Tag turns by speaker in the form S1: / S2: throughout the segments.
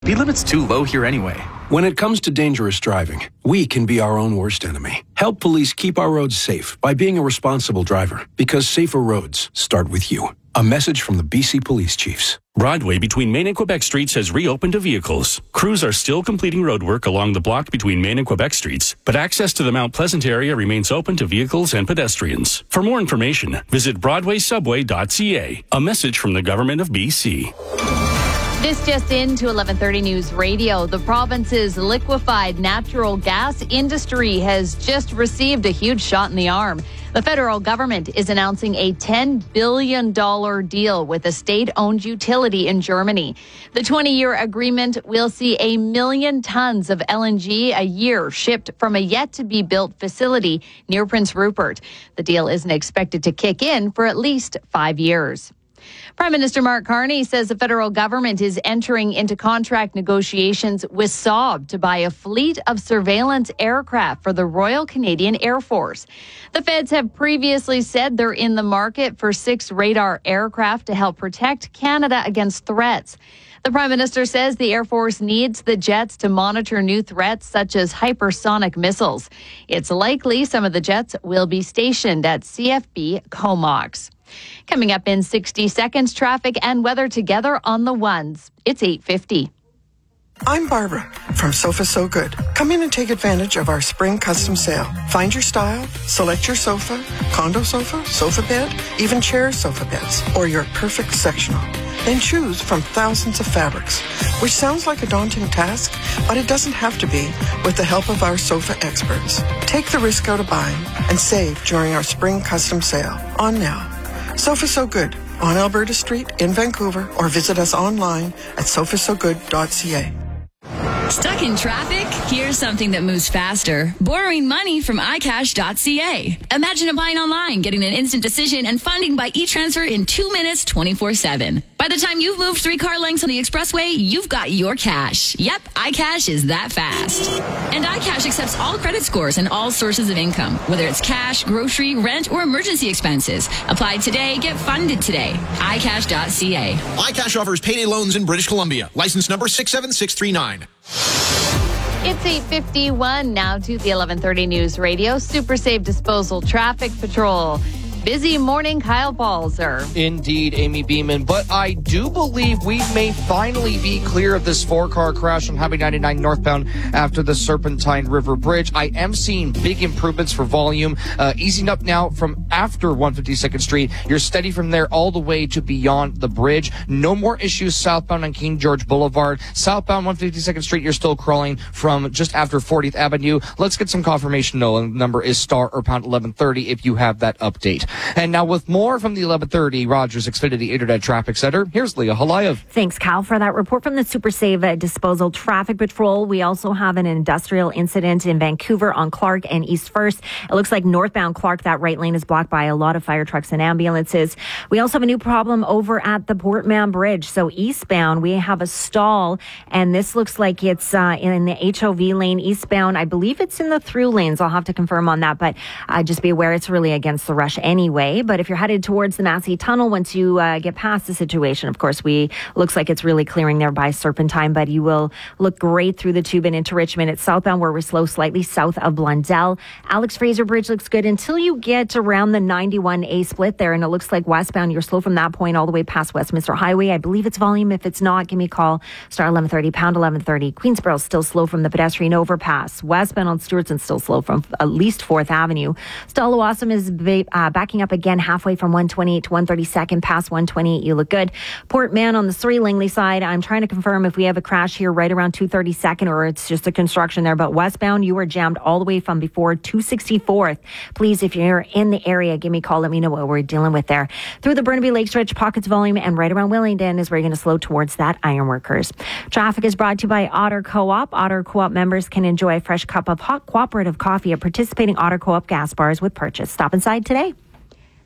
S1: Speed limit's too low here anyway.
S2: When it comes to dangerous driving, we can be our own worst enemy. Help police keep our roads safe by being a responsible driver, because safer roads start with you. A message from the BC Police Chiefs.
S3: Broadway between Main and Quebec Streets has reopened to vehicles. Crews are still completing roadwork along the block between Main and Quebec Streets, but access to the Mount Pleasant area remains open to vehicles and pedestrians. For more information, visit broadwaysubway.ca. A message from the Government of BC.
S4: This just into 11:30 News Radio. The province's liquefied natural gas industry has just received a huge shot in the arm. The federal government is announcing a $10 billion deal with a state-owned utility in Germany. The 20-year agreement will see 1 million tons of LNG a year shipped from a yet-to-be-built facility near Prince Rupert. The deal isn't expected to kick in for at least 5 years. Prime Minister Mark Carney says the federal government is entering into contract negotiations with Saab to buy a fleet of surveillance aircraft for the Royal Canadian Air Force. The feds have previously said they're in the market for 6 radar aircraft to help protect Canada against threats. The Prime Minister says the Air Force needs the jets to monitor new threats such as hypersonic missiles. It's likely some of the jets will be stationed at CFB Comox. Coming up in 60 seconds, traffic and weather together on the ones. It's 8:50.
S5: I'm Barbara from Sofa So Good. Come in and take advantage of our spring custom sale. Find your style, select your sofa, condo sofa, sofa bed, even chair sofa beds, or your perfect sectional. Then choose from thousands of fabrics, which sounds like a daunting task, but it doesn't have to be with the help of our sofa experts. Take the risk out of buying and save during our spring custom sale on now. Sofa So Good on Alberta Street in Vancouver, or visit us online at sofasogood.ca.
S6: Stuck in traffic? Here's something that moves faster. Borrowing money from iCash.ca. Imagine applying online, getting an instant decision, and funding by e-transfer in 2 minutes, 24/7. By the time you've moved 3 car lengths on the expressway, you've got your cash. Yep, iCash is that fast. And iCash accepts all credit scores and all sources of income, whether it's cash, grocery, rent, or emergency expenses. Apply today, get funded today. iCash.ca.
S7: iCash offers payday loans in British Columbia. License number 67639.
S4: It's 8:51 now to the 11:30 News Radio. Super Safe Disposal Traffic Patrol. Busy morning, Kyle Balzer.
S8: Indeed, Amy Beeman. But I do believe we may finally be clear of this 4-car crash on Highway 99 northbound after the Serpentine River Bridge. I am seeing big improvements for volume, easing up now from after 152nd Street. You're steady from there all the way to beyond the bridge. No more issues southbound on King George Boulevard. Southbound 152nd Street, you're still crawling from just after 40th Avenue. Let's get some confirmation, though. The number is star or pound 1130 if you have that update. And now with more from the 1130 Rogers Xfinity Internet Traffic Center, here's Leah Halayev.
S9: Thanks, Cal, for that report from the Super Safe Disposal Traffic Patrol. We also have an industrial incident in Vancouver on Clark and East First. It looks like northbound Clark, that right lane is blocked by a lot of fire trucks and ambulances. We also have a new problem over at the Port Mann Bridge. So eastbound, we have a stall, and this looks like it's in the HOV lane eastbound. I believe it's in the through lanes. I'll have to confirm on that, but just be aware it's really against the rush anyway. But if you're headed towards the Massey Tunnel, once you get past the situation, of course, looks like it's really clearing there by Serpentine, but you will look great through the tube and into Richmond. It's southbound where we're slow slightly south of Blundell. Alex Fraser Bridge looks good until you get around the 91A split there, and it looks like westbound you're slow from that point all the way past Westminster Highway. I believe it's volume. If it's not, give me a call. Star 1130, pound 1130. Queensboro still slow from the pedestrian overpass. Westbound on Stewartson still slow from at least 4th Avenue. Stallawasam is backing up again halfway from 128 to 132nd, past 128. You look good. Port Mann on the Surrey Langley side, I'm trying to confirm if we have a crash here right around 232nd or it's just a construction there. But westbound, you are jammed all the way from before 264th. Please, if you're in the area, give me a call. Let me know what we're dealing with there. Through the Burnaby Lake Stretch, pockets volume, and right around Willingdon is where you're going to slow towards that Ironworkers. Traffic is brought to you by Otter Co-op. Otter Co-op members can enjoy a fresh cup of hot cooperative coffee at participating Otter Co-op gas bars with purchase. Stop inside today.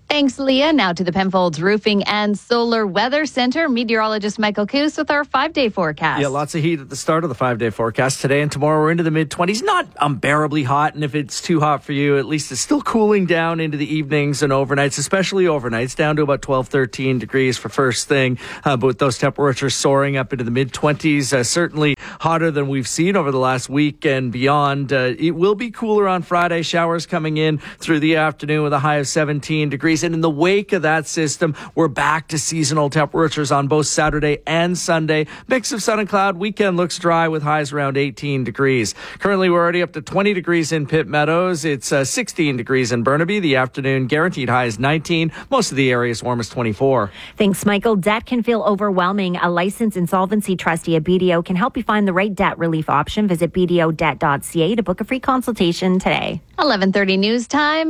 S4: Thanks, Leah. Now to the Penfolds Roofing and Solar Weather Center. Meteorologist Michael Coos with our 5-day forecast.
S1: Yeah, lots of heat at the start of the 5-day forecast. Today and tomorrow we're into the mid-20s. Not unbearably hot, and if it's too hot for you, at least it's still cooling down into the evenings and overnights, especially overnights, down to about 12, 13 degrees for first thing. But with those temperatures soaring up into the mid-20s, certainly hotter than we've seen over the last week and beyond. It will be cooler on Friday. Showers coming in through the afternoon with a high of 17 degrees. And in the wake of that system, we're back to seasonal temperatures on both Saturday and Sunday. Mix of sun and cloud. Weekend looks dry with highs around 18 degrees. Currently, we're already up to 20 degrees in Pitt Meadows. It's 16 degrees in Burnaby. The afternoon guaranteed high is 19. Most of the area is warm as 24.
S9: Thanks, Michael. Debt can feel overwhelming. A licensed insolvency trustee at BDO can help you find the right debt relief option. Visit bdodebt.ca to book a free consultation today.
S4: 11:30 news time,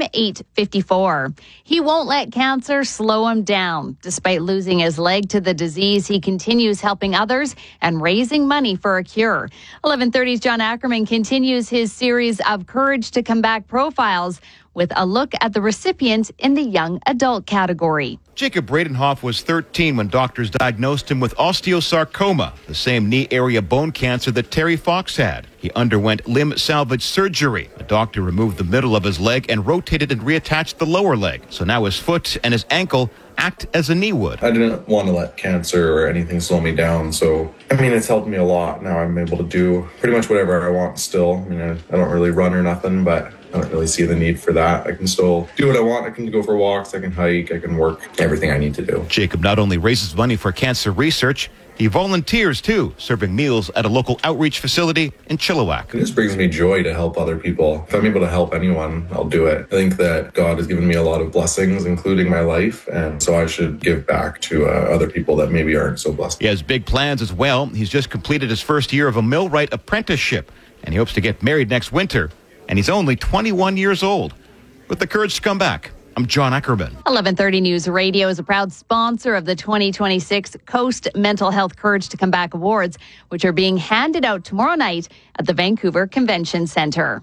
S4: 8:54. He won't let cancer slow him down. Despite losing his leg to the disease, he continues helping others and raising money for a cure. 11:30's John Ackerman continues his series of Courage to Come Back profiles with a look at the recipient in the young adult category.
S7: Jacob Bradenhoff was 13 when doctors diagnosed him with osteosarcoma, the same knee area bone cancer that Terry Fox had. He underwent limb salvage surgery. A doctor removed the middle of his leg and rotated and reattached the lower leg. So now his foot and his ankle act as a knee would.
S10: I didn't want to let cancer or anything slow me down. So, it's helped me a lot. Now I'm able to do pretty much whatever I want still. I don't really run or nothing, but I don't really see the need for that. I can still do what I want. I can go for walks, I can hike, I can work, everything I need to do.
S7: Jacob not only raises money for cancer research, he volunteers too, serving meals at a local outreach facility in Chilliwack.
S10: It just brings me joy to help other people. If I'm able to help anyone, I'll do it. I think that God has given me a lot of blessings, including my life, and so I should give back to other people that maybe aren't so blessed.
S7: He has big plans as well. He's just completed his first year of a millwright apprenticeship, and he hopes to get married next winter. And he's only 21 years old. With the courage to come back, I'm John Ackerman.
S4: 11:30 News Radio is a proud sponsor of the 2026 Coast Mental Health Courage to Come Back Awards, which are being handed out tomorrow night at the Vancouver Convention Centre.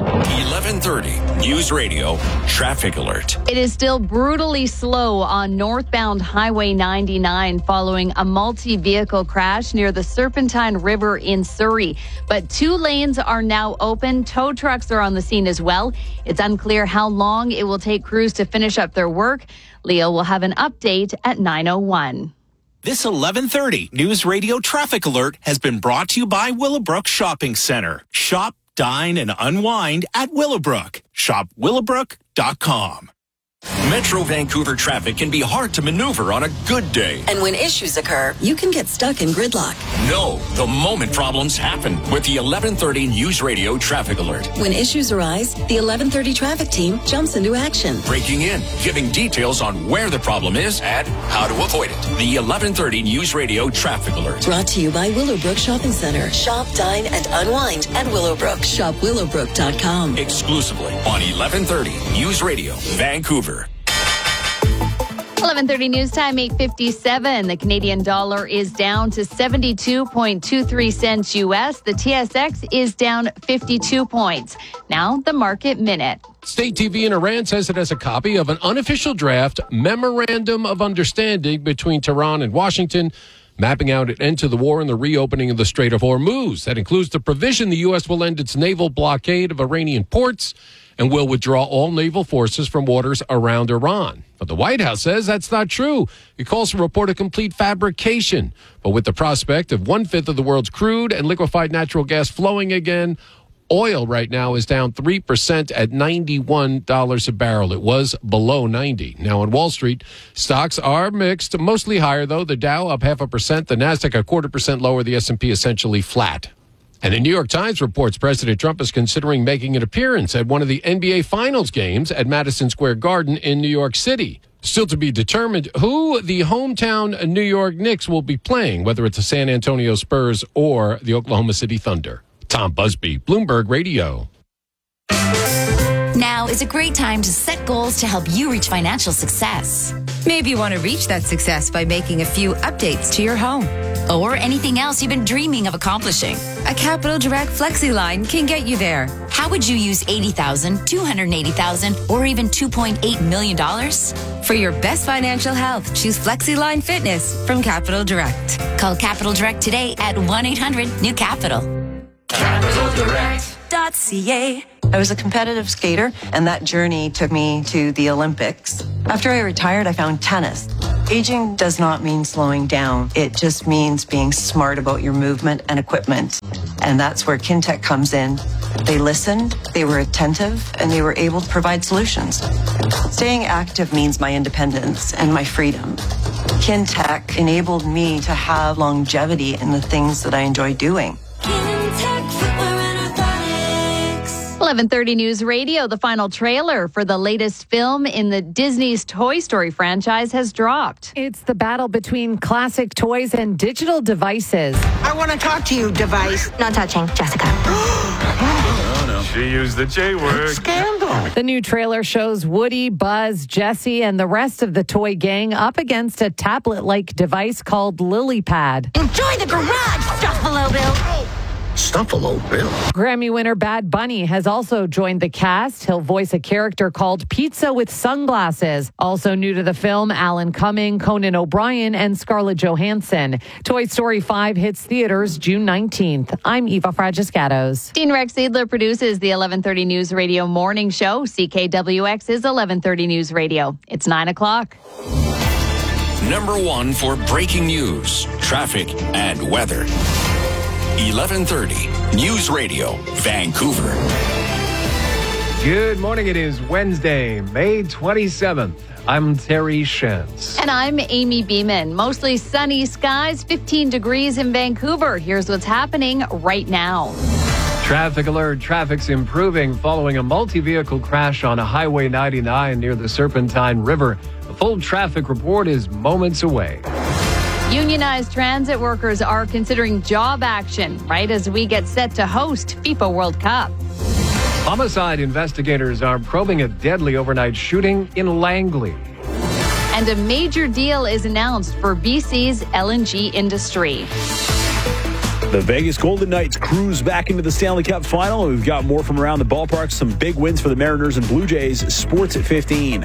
S11: 11:30 News Radio Traffic Alert.
S4: It is still brutally slow on northbound Highway 99 following a multi-vehicle crash near the Serpentine River in Surrey. But 2 lanes are now open. Tow trucks are on the scene as well. It's unclear how long it will take crews to finish up their work. Leo will have an update at 9:01.
S11: This 11:30 News Radio Traffic Alert has been brought to you by Willowbrook Shopping Center. Shop, dine, and unwind at Willowbrook. Shop willowbrook.com. Metro Vancouver traffic can be hard to maneuver on a good day.
S12: And when issues occur, you can get stuck in gridlock.
S11: No, the moment problems happen with the 11:30 News Radio Traffic Alert.
S12: When issues arise, the 11:30 traffic team jumps into action.
S11: Breaking in, giving details on where the problem is and how to avoid it. The 11:30 News Radio Traffic Alert.
S12: Brought to you by Willowbrook Shopping Center. Shop, dine, and unwind at Willowbrook. Shop willowbrook.com.
S11: Exclusively on 11:30 News Radio Vancouver.
S4: 11:30 news time, 8:57. The Canadian dollar is down to 72.23 cents U.S. The TSX is down 52 points. Now the market minute.
S13: State TV in Iran says it has a copy of an unofficial draft memorandum of understanding between Tehran and Washington, mapping out an end to the war and the reopening of the Strait of Hormuz. That includes the provision the U.S. will end its naval blockade of Iranian ports and will withdraw all naval forces from waters around Iran. But the White House says that's not true. It calls the report a complete fabrication. But with the prospect of 1/5 of the world's crude and liquefied natural gas flowing again, oil right now is down 3% at $91 a barrel. It was below 90. Now on Wall Street, stocks are mixed, mostly higher though. The Dow up 0.5%, the Nasdaq 0.25% lower, the S&P essentially flat. And the New York Times reports President Trump is considering making an appearance at one of the NBA Finals games at Madison Square Garden in New York City. Still to be determined who the hometown New York Knicks will be playing, whether it's the San Antonio Spurs or the Oklahoma City Thunder. Tom Busby, Bloomberg Radio.
S14: Now is a great time to set goals to help you reach financial success.
S15: Maybe you want to reach that success by making a few updates to your home.
S14: or anything else you've been dreaming of accomplishing.
S15: A Capital Direct FlexiLine can get you there.
S14: How would you use $80,000, $280,000, or even $2.8 million?
S15: For your best financial health, choose FlexiLine Fitness from Capital Direct.
S14: Call Capital Direct today at 1-800-NEW-CAPITAL.
S15: CapitalDirect.ca.
S16: I was a competitive skater, and that journey took me to the Olympics. After I retired, I found tennis. Aging does not mean slowing down. It just means being smart about your movement and equipment. And that's where Kintec comes in. They listened, they were attentive, and they were able to provide solutions. Staying active means my independence and my freedom. Kintec enabled me to have longevity in the things that I enjoy doing.
S4: 11:30 News Radio. The final trailer for the latest film in the Disney's Toy Story franchise has dropped.
S17: It's the battle between classic toys and digital devices.
S18: I want to talk to you, device.
S19: Not touching, Jessica.
S20: Oh, no. She used the J word.
S18: Scandal.
S17: The new trailer shows Woody, Buzz, Jessie, and the rest of the toy gang up against a tablet-like device called LilyPad.
S19: Enjoy the garage, Stuffalo Bill.
S18: Stuffalo Bill.
S17: Grammy winner Bad Bunny has also joined the cast. He'll voice a character called Pizza with Sunglasses. Also new to the film, Alan Cumming, Conan O'Brien, and Scarlett Johansson. Toy Story 5 hits theaters June 19th. I'm Eva Fragiscatos.
S4: Dean Rex Seidler produces the 11:30 News Radio morning show. CKWX is 11:30 News Radio. It's 9 o'clock.
S21: Number 1 for breaking news, traffic, and weather. 11:30 News Radio, Vancouver.
S22: Good morning. It is Wednesday, May 27th. I'm Terry Shantz.
S4: And I'm Amy Beeman. Mostly sunny skies, 15 degrees in Vancouver. Here's what's happening right now.
S22: Traffic alert. Traffic's improving following a multi-vehicle crash on Highway 99 near the Serpentine River. A full traffic report is moments away.
S4: Unionized transit workers are considering job action right as we get set to host FIFA World Cup.
S22: Homicide investigators are probing a deadly overnight shooting in Langley.
S4: And a major deal is announced for BC's LNG industry.
S23: The Vegas Golden Knights cruise back into the Stanley Cup final. We've got more from around the ballpark. Some big wins for the Mariners and Blue Jays. Sports at 15.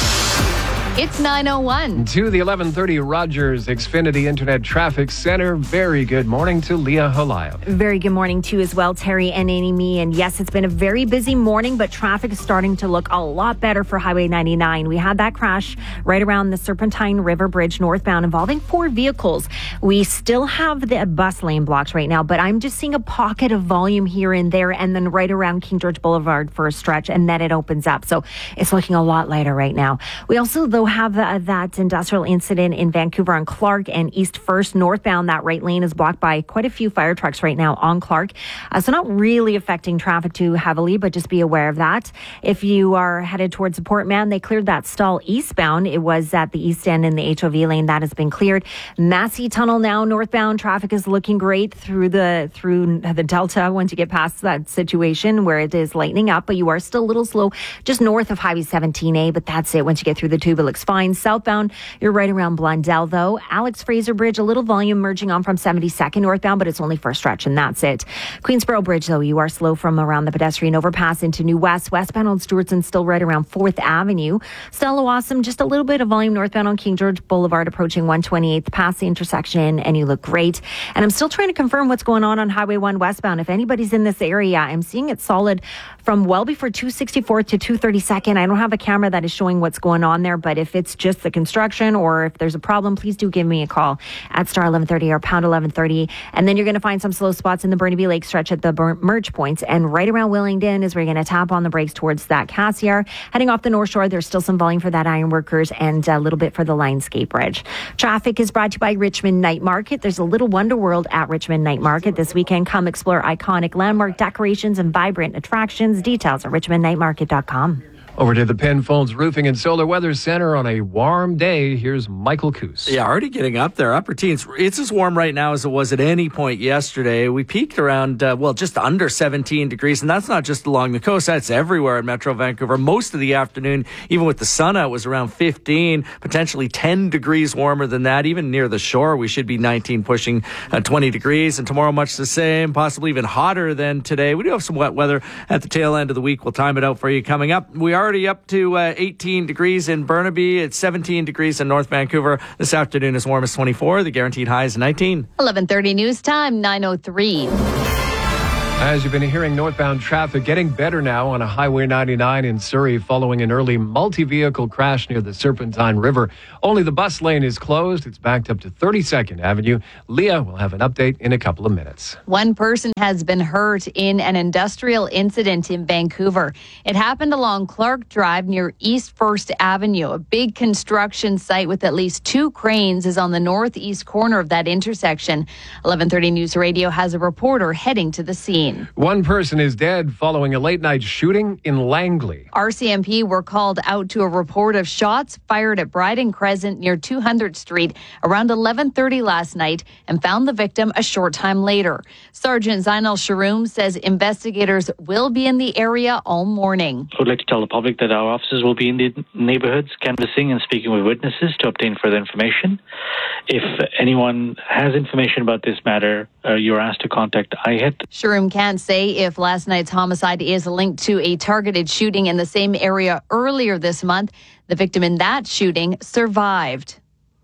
S4: It's 9:01.
S22: To the 11:30 Rogers Xfinity Internet Traffic Center. Very good morning to Leah Halaya.
S9: Very good morning to you as well, Terry and Amy. And yes, it's been a very busy morning, but traffic is starting to look a lot better for Highway 99. We had that crash right around the Serpentine River Bridge northbound involving 4 vehicles. We still have the bus lane blocked right now, but I'm just seeing a pocket of volume here and there, and then right around King George Boulevard for a stretch, and then it opens up. So it's looking a lot lighter right now. We also, though, have that industrial incident in Vancouver on Clark and East First northbound. That right lane is blocked by quite a few fire trucks right now on Clark. So not really affecting traffic too heavily, but just be aware of that. If you are headed towards the Port Mann, they cleared that stall eastbound. It was at the east end in the HOV lane. That has been cleared. Massey Tunnel now northbound. Traffic is looking great through the Delta once you get past that situation where it is lightening up, but you are still a little slow just north of Highway 17A, but that's it. Once you get through the tube, it looks fine. Southbound, you're right around Blundell, though. Alex Fraser Bridge, a little volume merging on from 72nd northbound, but it's only for a stretch, and that's it. Queensboro Bridge, though, you are slow from around the pedestrian overpass into New West. Westbound on Stewartson, still right around 4th Avenue. Stella Awesome, just a little bit of volume northbound on King George Boulevard, approaching 128th, past the intersection, and you look great. And I'm still trying to confirm what's going on Highway 1 westbound. If anybody's in this area, I'm seeing it solid from well before 264th to 232nd. I don't have a camera that is showing what's going on there, but if it's just the construction or if there's a problem, please do give me a call at star 1130 or pound 1130. And then you're going to find some slow spots in the Burnaby Lake stretch at the merge points. And right around Willingdon is where you're going to tap on the brakes towards that Cassiar. Heading off the North Shore, there's still some volume for that Ironworkers and a little bit for the Lionsgate Bridge. Traffic is brought to you by Richmond Night Market. There's a little wonder world at Richmond Night Market this weekend. Come explore iconic landmark decorations and vibrant attractions. Details at richmondnightmarket.com.
S22: Over to the Penfolds Roofing and Solar Weather Center on a warm day. Here's Michael Coos.
S1: Yeah, already getting up there, upper teens. It's as warm right now as it was at any point yesterday. We peaked around, just under 17 degrees, and that's not just along the coast. That's everywhere in Metro Vancouver. Most of the afternoon, even with the sun out, was around 15, potentially 10 degrees warmer than that. Even near the shore, we should be 19, pushing 20 degrees. And tomorrow, much the same, possibly even hotter than today. We do have some wet weather at the tail end of the week. We'll time it out for you coming up. We are already up to 18 degrees in Burnaby. It's 17 degrees in North Vancouver. This afternoon is warm as 24. The guaranteed high is 19.
S4: 11:30 news time, 9:03.
S22: As you've been hearing, northbound traffic getting better now on a Highway 99 in Surrey following an early multi-vehicle crash near the Serpentine River. Only the bus lane is closed. It's backed up to 32nd Avenue. Leah will have an update in a couple of minutes.
S4: One person has been hurt in an industrial incident in Vancouver. It happened along Clark Drive near East 1st Avenue. A big construction site with at least 2 cranes is on the northeast corner of that intersection. 11:30 News Radio has a reporter heading to the scene.
S22: One person is dead following a late-night shooting in Langley.
S4: RCMP were called out to a report of shots fired at Bryden Crescent near 200th Street around 11:30 last night and found the victim a short time later. Sergeant Zainal Sharoom says investigators will be in the area all morning.
S2: I would like to tell the public that our officers will be in the neighborhoods canvassing and speaking with witnesses to obtain further information. If anyone has information about this matter, you're asked to contact IHIT.
S4: Sharoom can't say if last night's homicide is linked to a targeted shooting in the same area earlier this month. The victim in that shooting survived.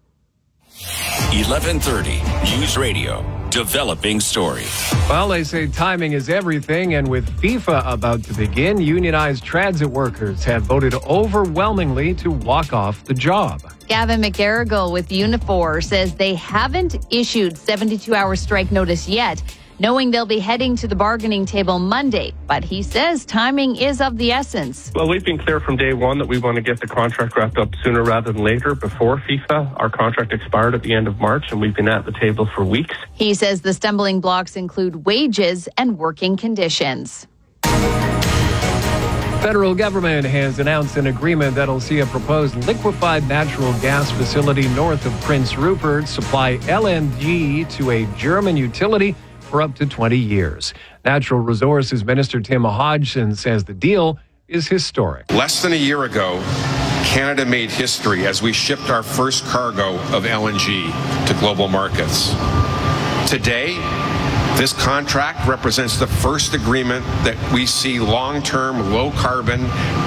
S21: 11:30 News Radio. Developing story.
S22: Well, they say timing is everything, and with FIFA about to begin, unionized transit workers have voted overwhelmingly to walk off the job.
S4: Gavin McGarrigle with Unifor says they haven't issued 72-hour strike notice yet, knowing they'll be heading to the bargaining table Monday. But he says timing is of the essence.
S3: Well, we've been clear from day one that we want to get the contract wrapped up sooner rather than later. Before FIFA, our contract expired at the end of March, and we've been at the table for weeks.
S4: He says the stumbling blocks include wages and working conditions.
S22: Federal government has announced an agreement that'll see a proposed liquefied natural gas facility north of Prince Rupert supply LNG to a German utility for up to 20 years. Natural Resources Minister Tim Hodgson says the deal is historic.
S5: Less than a year ago, Canada made history as we shipped our first cargo of LNG to global markets. Today, this contract represents the first agreement that we see long-term, low-carbon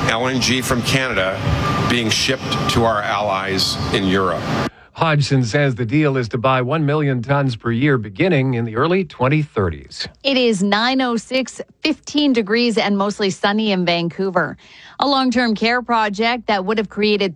S5: LNG from Canada being shipped to our allies in Europe.
S22: Hodgson says the deal is to buy 1 million tons per year beginning in the early 2030s.
S4: It is 9:06, 15 degrees and mostly sunny in Vancouver. A long-term care project that would have created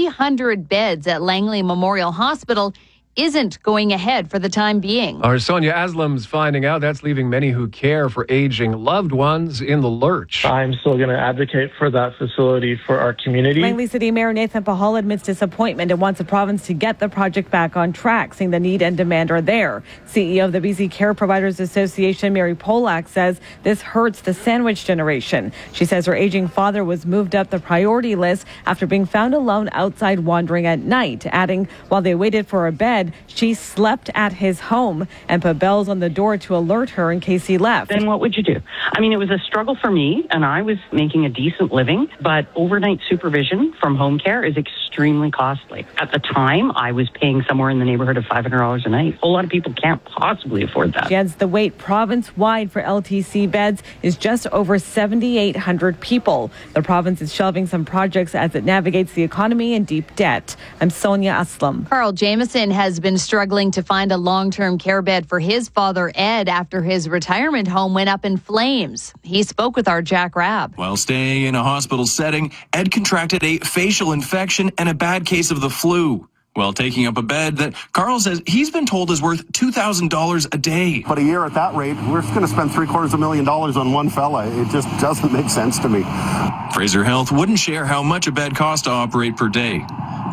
S4: 300 beds at Langley Memorial Hospital isn't going ahead for the time being.
S22: Our Sonia Aslam's finding out that's leaving many who care for aging loved ones in the lurch.
S24: I'm still going to advocate for that facility for our community.
S25: Langley City Mayor Nathan Pahal admits disappointment and wants the province to get the project back on track, saying the need and demand are there. CEO of the BC Care Providers Association, Mary Polak, says this hurts the sandwich generation. She says her aging father was moved up the priority list after being found alone outside wandering at night, adding while they waited for a bed, she slept at his home and put bells on the door to alert her in case he left.
S26: Then what would you do? I mean, it was a struggle for me, and I was making a decent living, but overnight supervision from home care is extremely costly. At the time, I was paying somewhere in the neighborhood of $500 a night. A whole lot of people can't possibly afford that.
S25: She adds the wait province-wide for LTC beds is just over 7,800 people. The province is shelving some projects as it navigates the economy in deep debt. I'm Sonia Aslam.
S4: Carl Jameson has been struggling to find a long-term care bed for his father, Ed, after his retirement home went up in flames. He spoke with our Jack Rabb.
S27: While staying in a hospital setting, Ed contracted a facial infection and a bad case of the flu. While taking up a bed that Carl says he's been told is worth $2,000 a day.
S28: But a year at that rate, we're going to spend $750,000 on one fella. It just doesn't make sense to me.
S27: Fraser Health wouldn't share how much a bed costs to operate per day.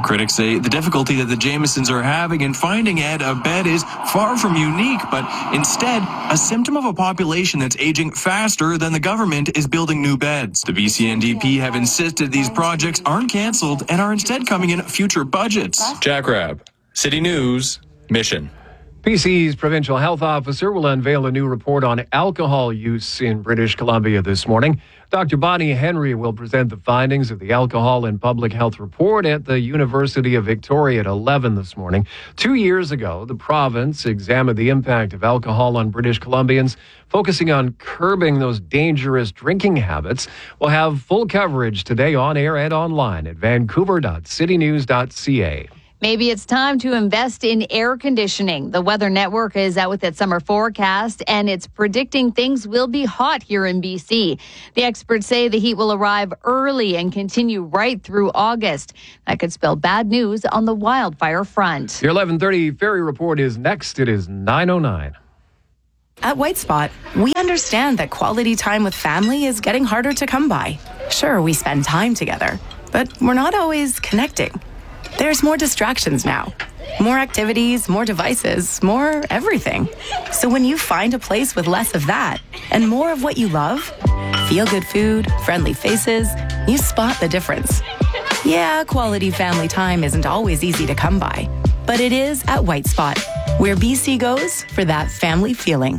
S27: Critics say the difficulty that the Jamiesons are having in finding Ed a bed is far from unique, but instead a symptom of a population that's aging faster than the government is building new beds. The BC NDP have insisted these projects aren't cancelled and are instead coming in future budgets.
S6: Jack Rabb, City News, Mission.
S22: BC's provincial health officer will unveil a new report on alcohol use in British Columbia this morning. Dr. Bonnie Henry will present the findings of the Alcohol and Public Health Report at the University of Victoria at 11 this morning. 2 years ago, the province examined the impact of alcohol on British Columbians, focusing on curbing those dangerous drinking habits. We'll have full coverage today on air and online at vancouver.citynews.ca.
S4: Maybe it's time to invest in air conditioning. The Weather Network is out with its summer forecast, and it's predicting things will be hot here in BC. The experts say the heat will arrive early and continue right through August. That could spell bad news on the wildfire front.
S22: Your 11:30 Ferry Report is next. It is 9:09.
S7: At White Spot, we understand that quality time with family is getting harder to come by. Sure, we spend time together, but we're not always connecting. There's more distractions now. More activities, more devices, more everything. So when you find a place with less of that and more of what you love, feel-good food, friendly faces, you spot the difference. Yeah, quality family time isn't always easy to come by, but it is at White Spot, where BC goes for that family feeling.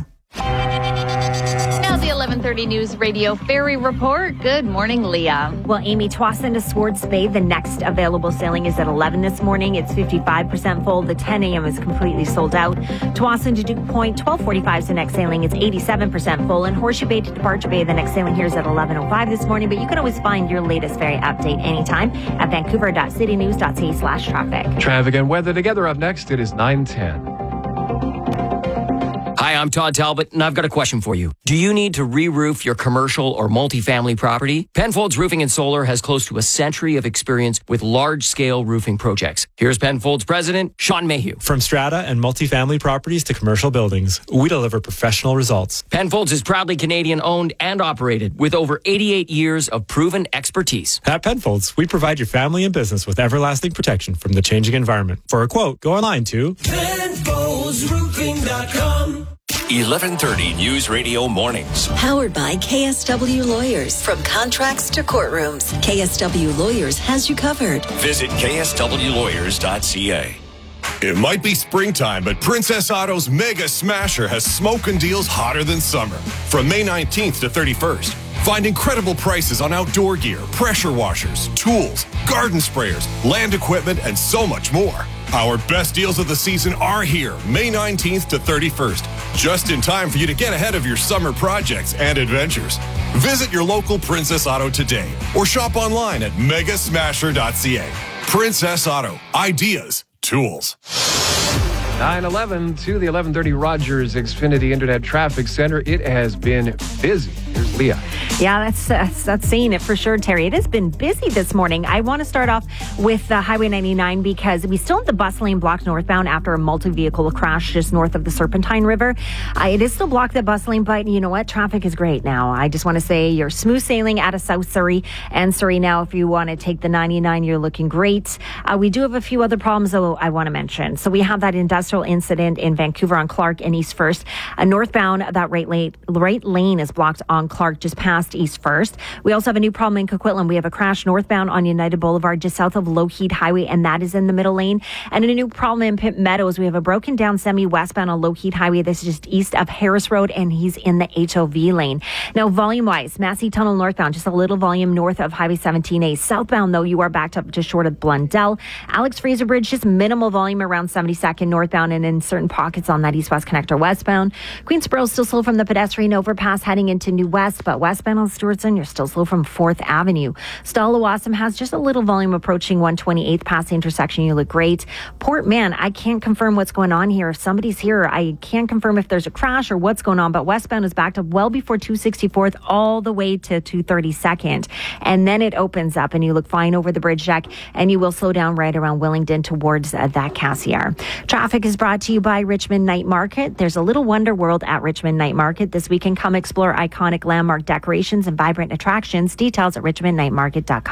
S4: Now the 11:30 News Radio Ferry Report. Good morning, Leah.
S9: Well, Amy, Tsawwassen to Swartz Bay, the next available sailing is at 11 this morning. It's 55% full. The 10 a.m. is completely sold out. Tsawwassen to Duke Point, 12:45 is the next sailing. It's 87% full. And Horseshoe Bay to Departure Bay, the next sailing here is at 11:05 this morning. But you can always find your latest ferry update anytime at vancouver.citynews.ca/traffic.
S22: Traffic and weather together up next. It is 9:10.
S8: Hi, I'm Todd Talbot, and I've got a question for you. Do you need to re-roof your commercial or multifamily property? Penfolds Roofing and Solar has close to a century of experience with large-scale roofing projects. Here's Penfolds President Sean Mayhew.
S10: From strata and multifamily properties to commercial buildings, we deliver professional results.
S8: Penfolds is proudly Canadian-owned and operated with over 88 years of proven expertise.
S10: At Penfolds, we provide your family and business with everlasting protection from the changing environment. For a quote, go online to
S21: PenfoldsRoofing.com. 11:30 News Radio Mornings.
S11: Powered by KSW Lawyers. From contracts to courtrooms, KSW Lawyers has you covered.
S21: Visit kswlawyers.ca.
S12: It might be springtime, but Princess Auto's Mega Smasher has smoking deals hotter than summer. From May 19th to 31st, find incredible prices on outdoor gear, pressure washers, tools, garden sprayers, land equipment, and so much more. Our best deals of the season are here, May 19th to 31st, just in time for you to get ahead of your summer projects and adventures. Visit your local Princess Auto today or shop online at megasmasher.ca. Princess Auto, ideas, tools.
S22: 9:11 to the 11:30 Rogers Xfinity Internet Traffic Center. It has been busy. Here's Leah.
S9: Yeah, that's saying it for sure, Terry. It has been busy this morning. I want to start off with Highway 99 because we still have the bus lane blocked northbound after a multi-vehicle crash just north of the Serpentine River. It is still blocked, the bus lane, but you know what? Traffic is great now. I just want to say you're smooth sailing out of South Surrey and Surrey now. If you want to take the 99, you're looking great. We do have a few other problems, though, I want to mention. So we have that industrial incident in Vancouver on Clark and East First. Northbound, that right lane is blocked on Clark just past East First. We also have a new problem in Coquitlam. We have a crash northbound on United Boulevard just south of Lougheed Highway, and that is in the middle lane. And a new problem in Pitt Meadows. We have a broken down semi westbound on Lougheed Highway. This is just east of Harris Road, and he's in the HOV lane. Now, volume-wise, Massey Tunnel northbound, just a little volume north of Highway 17A. Southbound, though, you are backed up just short of Blundell. Alex Fraser Bridge, just minimal volume around 72nd northbound and in certain pockets on that east-west connector westbound. Queensboro still slow from the pedestrian overpass heading into New West, but westbound on Stewartson, you're still slow from 4th Avenue. Stallawasam has just a little volume approaching 128th past the intersection. You look great. Port Man, I can't confirm what's going on here. If somebody's here, I can't confirm if there's a crash or what's going on, but westbound is backed up well before 264th all the way to 232nd. And then it opens up and you look fine over the bridge deck, and you will slow down right around Willingdon towards that Cassiar. Traffic is brought to you by Richmond Night Market. There's a little wonder world at Richmond Night Market this weekend. Come explore iconic landmark decorations and vibrant attractions. Details at richmondnightmarket.com.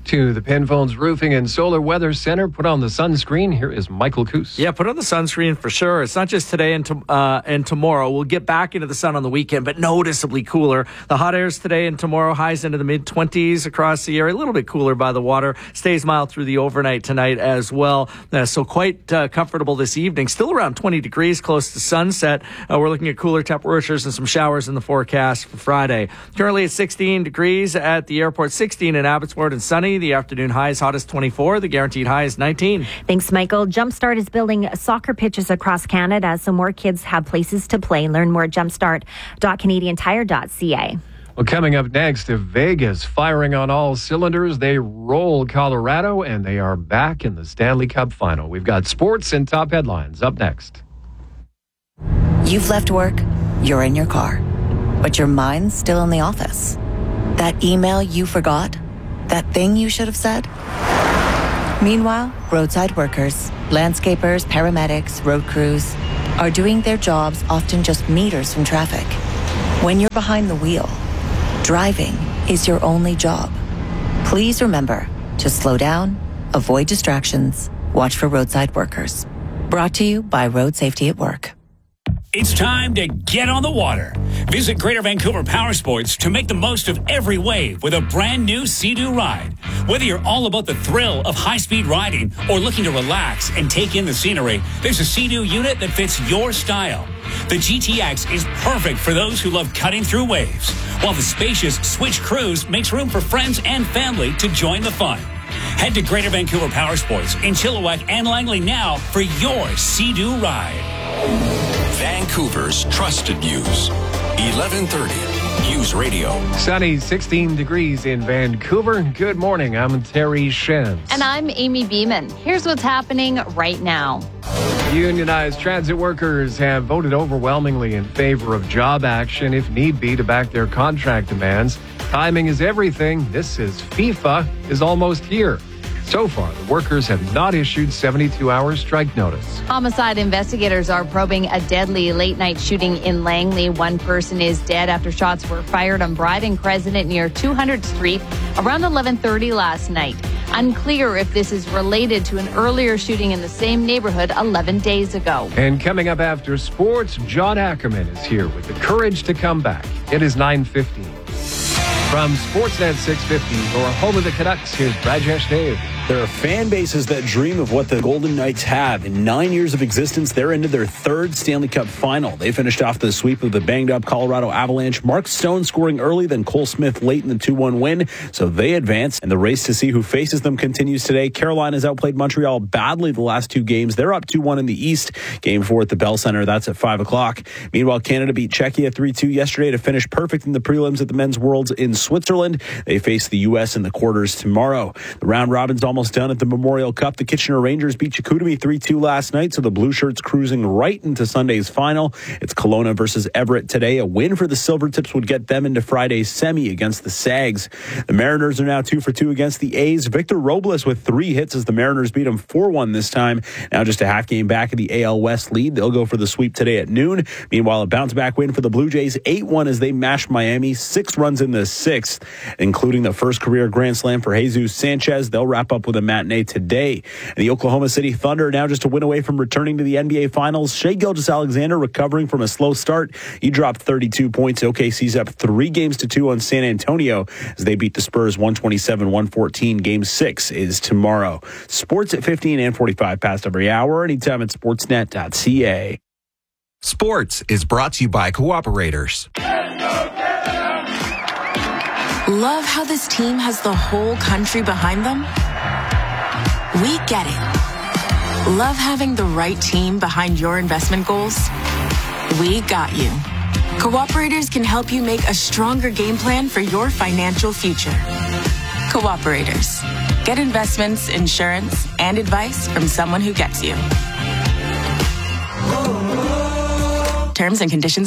S22: To the Penfolds Roofing and Solar Weather Center. Put on the sunscreen. Here is Michael Coos.
S1: Yeah, put on the sunscreen for sure. It's not just today and tomorrow. We'll get back into the sun on the weekend, but noticeably cooler. The hot airs today and tomorrow, highs into the mid-20s across the area. A little bit cooler by the water. Stays mild through the overnight tonight as well. So quite comfortable this evening. Still around 20 degrees close to sunset. We're looking at cooler temperatures and some showers in the forecast for Friday. Currently at 16 degrees at the airport, 16 in Abbotsford and sunny. The afternoon high is hottest 24. The guaranteed high is 19.
S9: Thanks, Michael. Jumpstart is building soccer pitches across Canada so more kids have places to play. Learn more at jumpstart.canadiantire.ca.
S22: Well, coming up next, if Vegas firing on all cylinders, they roll Colorado and they are back in the Stanley Cup final. We've got sports and top headlines up next.
S13: You've left work, you're in your car, but your mind's still in the office. That email you forgot? That thing you should have said? Meanwhile, roadside workers, landscapers, paramedics, road crews are doing their jobs often just meters from traffic. When you're behind the wheel, driving is your only job. Please remember to slow down, avoid distractions, watch for roadside workers. Brought to you by Road Safety at Work.
S14: It's time to get on the water. Visit Greater Vancouver Power Sports to make the most of every wave with a brand new Sea-Doo ride. Whether you're all about the thrill of high-speed riding or looking to relax and take in the scenery, there's a Sea-Doo unit that fits your style. The GTX is perfect for those who love cutting through waves, while the spacious Switch Cruise makes room for friends and family to join the fun. Head to Greater Vancouver Power Sports in Chilliwack and Langley now for your Sea-Doo ride.
S21: Vancouver's trusted news. 1130 News Radio.
S22: Sunny, 16 degrees in Vancouver. Good morning. I'm Terry Shenz.
S4: And I'm Amy Beeman. Here's what's happening right now.
S22: Unionized transit workers have voted overwhelmingly in favor of job action, if need be, to back their contract demands. Timing is everything. This is FIFA is almost here. So far, the workers have not issued 72-hour strike notice.
S4: Homicide investigators are probing a deadly late-night shooting in Langley. One person is dead after shots were fired on Bride and Crescent near 200th Street around 11:30 last night. Unclear if this is related to an earlier shooting in the same neighborhood 11 days ago.
S22: And coming up after sports, John Ackerman is here with the courage to come back. It is 9:15. From Sportsnet 650, or home of the Canucks, here's Rajesh Dave.
S23: There are fan bases that dream of what the Golden Knights have. In 9 years of existence, they're into their third Stanley Cup final. They finished off the sweep of the banged-up Colorado Avalanche. Mark Stone scoring early, then Cole Smith late in the 2-1 win. So they advance, and the race to see who faces them continues today. Carolina's outplayed Montreal badly the last two games. They're up 2-1 in the East. Game 4 at the Bell Center. That's at 5 o'clock. Meanwhile, Canada beat Czechia 3-2 yesterday to finish perfect in the prelims at the Men's Worlds in Switzerland. They face the U.S. in the quarters tomorrow. The round robin's almost done at the Memorial Cup. The Kitchener Rangers beat Chicoutimi 3-2 last night, so the Blue Shirts cruising right into Sunday's final. It's Kelowna versus Everett today. A win for the Silvertips would get them into Friday's semi against the Sags. The Mariners are now 2-for-2 against the A's. Victor Robles with 3 hits as the Mariners beat him 4-1 this time. Now just a half game back of the AL West lead. They'll go for the sweep today at noon. Meanwhile, a bounce-back win for the Blue Jays, 8-1 as they mashed Miami, 6 runs in the 6th, including the first career grand slam for Jesus Sanchez. They'll wrap up with a matinee today. And the Oklahoma City Thunder now just a win away from returning to the NBA Finals. Shai Gilgeous-Alexander recovering from a slow start. He dropped 32 points. OKC's up 3-2 on San Antonio as they beat the Spurs 127-114. Game 6 is tomorrow. Sports at 15 and 45 past every hour. Anytime at sportsnet.ca.
S15: Sports is brought to you by Cooperators.
S16: Love how this team has the whole country behind them? We get it. Love having the right team behind your investment goals? We got you. Cooperators can help you make a stronger game plan for your financial future. Cooperators. Get investments, insurance, and advice from someone who gets you. Terms and conditions apply.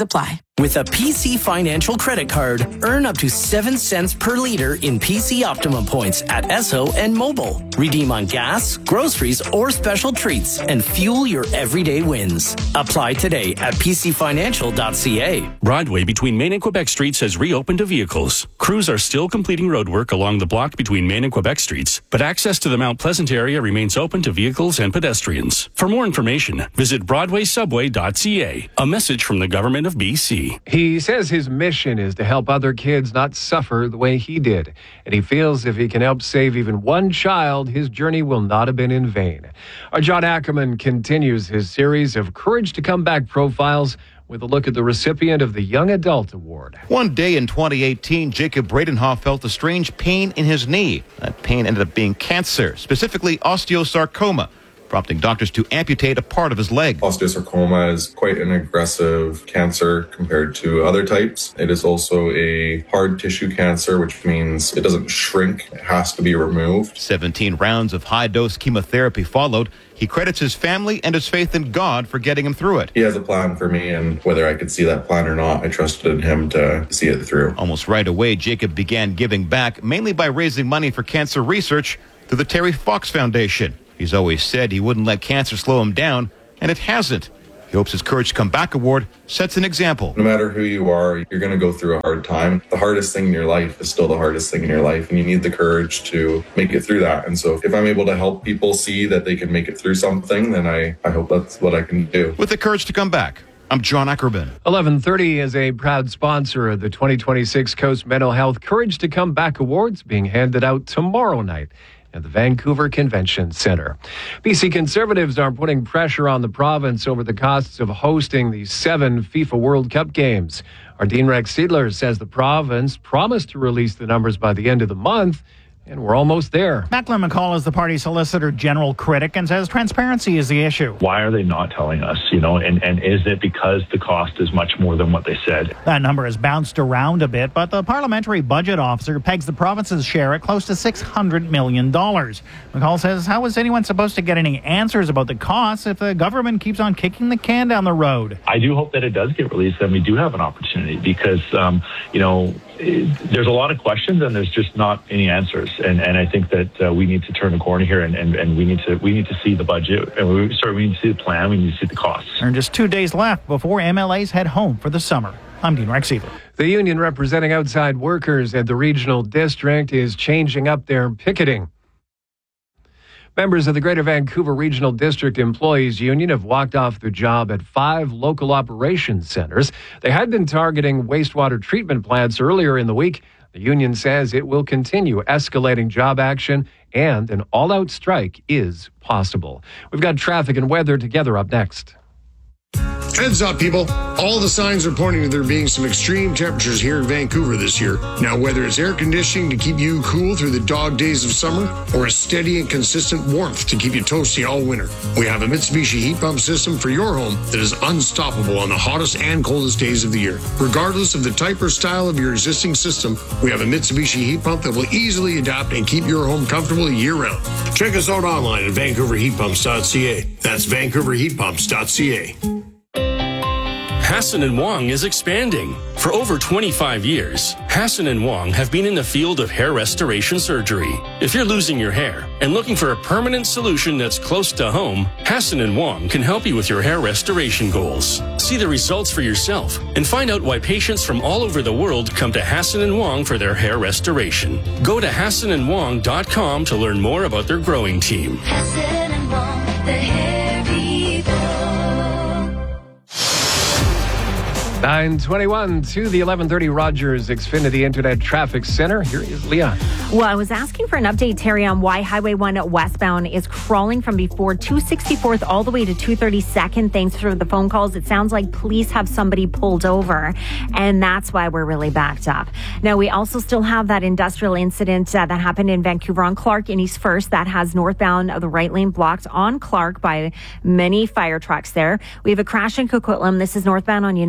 S2: With a PC Financial credit card, earn up to 7 cents per liter in PC Optimum points at Esso and Mobile. Redeem on gas, groceries, or special treats and fuel your everyday wins. Apply today at pcfinancial.ca.
S3: Broadway between Main and Quebec Streets has reopened to vehicles. Crews are still completing roadwork along the block between Main and Quebec Streets, but access to the Mount Pleasant area remains open to vehicles and pedestrians. For more information, visit broadwaysubway.ca. A message from the Government of BC.
S22: He says his mission is to help other kids not suffer the way he did. And he feels if he can help save even one child, his journey will not have been in vain. Our John Ackerman continues his series of Courage to Come Back profiles with a look at the recipient of the Young Adult Award.
S5: One day in 2018, Jacob Bradenhoff felt a strange pain in his knee. That pain ended up being cancer, specifically osteosarcoma, prompting doctors to amputate a part of his leg.
S17: Osteosarcoma is quite an aggressive cancer compared to other types. It is also a hard tissue cancer, which means it doesn't shrink. It has to be removed.
S5: 17 rounds of high-dose chemotherapy followed. He credits his family and his faith in God for getting him through it.
S17: He has a plan for me, and whether I could see that plan or not, I trusted in him to see it through.
S5: Almost right away, Jacob began giving back, mainly by raising money for cancer research through the Terry Fox Foundation. He's always said he wouldn't let cancer slow him down, and it hasn't. He hopes his Courage to Come Back award sets an example.
S17: No matter who you are, you're going to go through a hard time. The hardest thing in your life is still the hardest thing in your life, and you need the courage to make it through that. And so if I'm able to help people see that they can make it through something, then I hope that's what I can do.
S5: With the Courage to Come Back, I'm John Ackerman.
S22: 1130 is a proud sponsor of the 2026 Coast Mental Health Courage to Come Back Awards being handed out tomorrow night at the Vancouver Convention Centre. BC Conservatives are putting pressure on the province over the costs of hosting the 7 FIFA World Cup games. Our Dean Rex Seidler says the province promised to release the numbers by the end of the month, and we're almost there.
S18: Macklin McCall is the party's Solicitor General critic and says transparency is the issue.
S19: Why are they not telling us, and is it because the cost is much more than what they said?
S18: That number has bounced around a bit, but the parliamentary budget officer pegs the province's share at close to $600 million. McCall says, how is anyone supposed to get any answers about the costs if the government keeps on kicking the can down the road?
S19: I do hope that it does get released, and we do have an opportunity because, there's a lot of questions and there's just not any answers. And I think that we need to turn the corner here and we need to see the budget, and we need to see the plan, we need to see the costs.
S18: And just 2 days left before MLAs head home for the summer. I'm Dean Rex Seidler.
S22: The union representing outside workers at the regional district is changing up their picketing. Members of the Greater Vancouver Regional District Employees Union have walked off the job at 5 local operations centers. They had been targeting wastewater treatment plants earlier in the week. The union says it will continue escalating job action and an all-out strike is possible. We've got traffic and weather together up next.
S20: Heads up, people. All the signs are pointing to there being some extreme temperatures here in Vancouver this year. Now, whether it's air conditioning to keep you cool through the dog days of summer or a steady and consistent warmth to keep you toasty all winter, we have a Mitsubishi heat pump system for your home that is unstoppable on the hottest and coldest days of the year. Regardless of the type or style of your existing system, we have a Mitsubishi heat pump that will easily adapt and keep your home comfortable year-round. Check us out online at vancouverheatpumps.ca. That's vancouverheatpumps.ca.
S3: Hassan & Wong is expanding. For over 25 years, Hassan & Wong have been in the field of hair restoration surgery. If you're losing your hair and looking for a permanent solution that's close to home, Hassan & Wong can help you with your hair restoration goals. See the results for yourself and find out why patients from all over the world come to Hassan & Wong for their hair restoration. Go to HassanandWong.com to learn more about their growing team.
S24: Hassan & Wong, the hair people.
S22: 9:21 to the 1130 Rogers Xfinity Internet Traffic Center. Here is Leah.
S9: Well, I was asking for an update, Terry, on why Highway 1 westbound is crawling from before 264th all the way to 232nd. Thanks for the phone calls. It sounds like police have somebody pulled over, and that's why we're really backed up. Now, we also still have that industrial incident that happened in Vancouver on Clark in East First that has northbound of the right lane blocked on Clark by many fire trucks there. We have a crash in Coquitlam. This is northbound on United Boulevard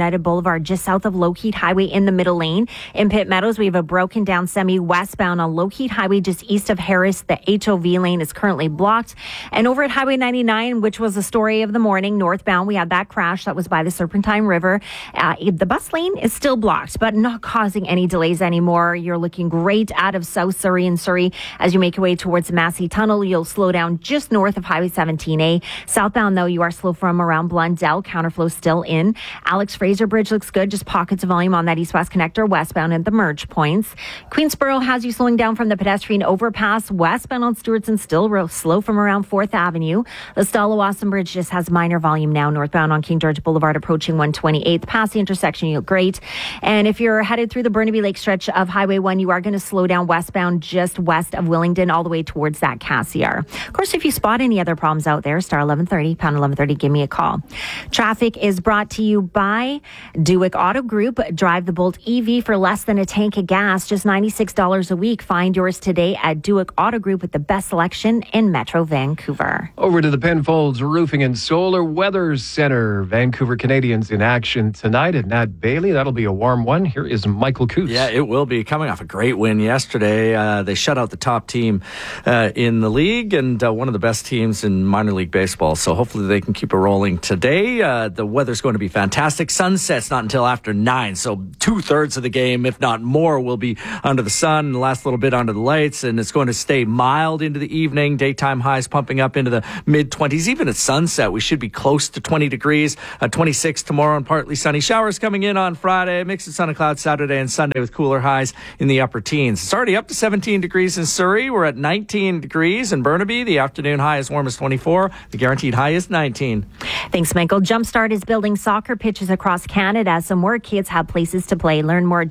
S9: Boulevard, just south of Lougheed Highway in the middle lane. In Pitt Meadows, we have a broken down semi westbound on Lougheed Highway just east of Harris. The HOV lane is currently blocked. And over at Highway 99, which was the story of the morning, northbound, we had that crash that was by the Serpentine River. The bus lane is still blocked, but not causing any delays anymore. You're looking great out of South Surrey and Surrey. As you make your way towards Massey Tunnel, you'll slow down just north of Highway 17A. Southbound, though, you are slow from around Blundell. Counterflow still in. Alex Fraser Bridge looks good. Just pockets of volume on that east-west connector westbound at the merge points. Queensboro has you slowing down from the pedestrian overpass. Westbound on Stewartson still slow from around 4th Avenue. The Stella-Wasson Bridge just has minor volume now. Northbound on King George Boulevard approaching 128th. Past the intersection, you look great. And if you're headed through the Burnaby Lake stretch of Highway 1, you are going to slow down westbound just west of Willingdon all the way towards that Cassiar. Of course, if you spot any other problems out there, star 1130, pound 1130, give me a call. Traffic is brought to you by Duick Auto Group. Drive the Bolt EV for less than a tank of gas, just $96 a week. Find yours today at Duick Auto Group with the best selection in Metro Vancouver.
S22: Over to the Penfolds Roofing and Solar Weather Center. Vancouver Canadians in action tonight at Nat Bailey. That'll be a warm one. Here is Michael Coutts.
S1: Yeah, it will be. Coming off a great win yesterday. They shut out the top team in the league and one of the best teams in minor league baseball. So hopefully they can keep it rolling today. The weather's going to be fantastic. Sunset's not until after 9. So 2/3 of the game, if not more, will be under the sun and the last little bit under the lights. And it's going to stay mild into the evening. Daytime highs pumping up into the mid-20s. Even at sunset, we should be close to 20 degrees. 26 tomorrow and partly sunny. Showers coming in on Friday. Mix of sun and clouds Saturday and Sunday with cooler highs in the upper teens. It's already up to 17 degrees in Surrey. We're at 19 degrees in Burnaby. The afternoon high is warm as 24. The guaranteed high is 19.
S9: Thanks, Michael. Jumpstart is building soccer pitches across Canada so more kids have places to play. Learn more at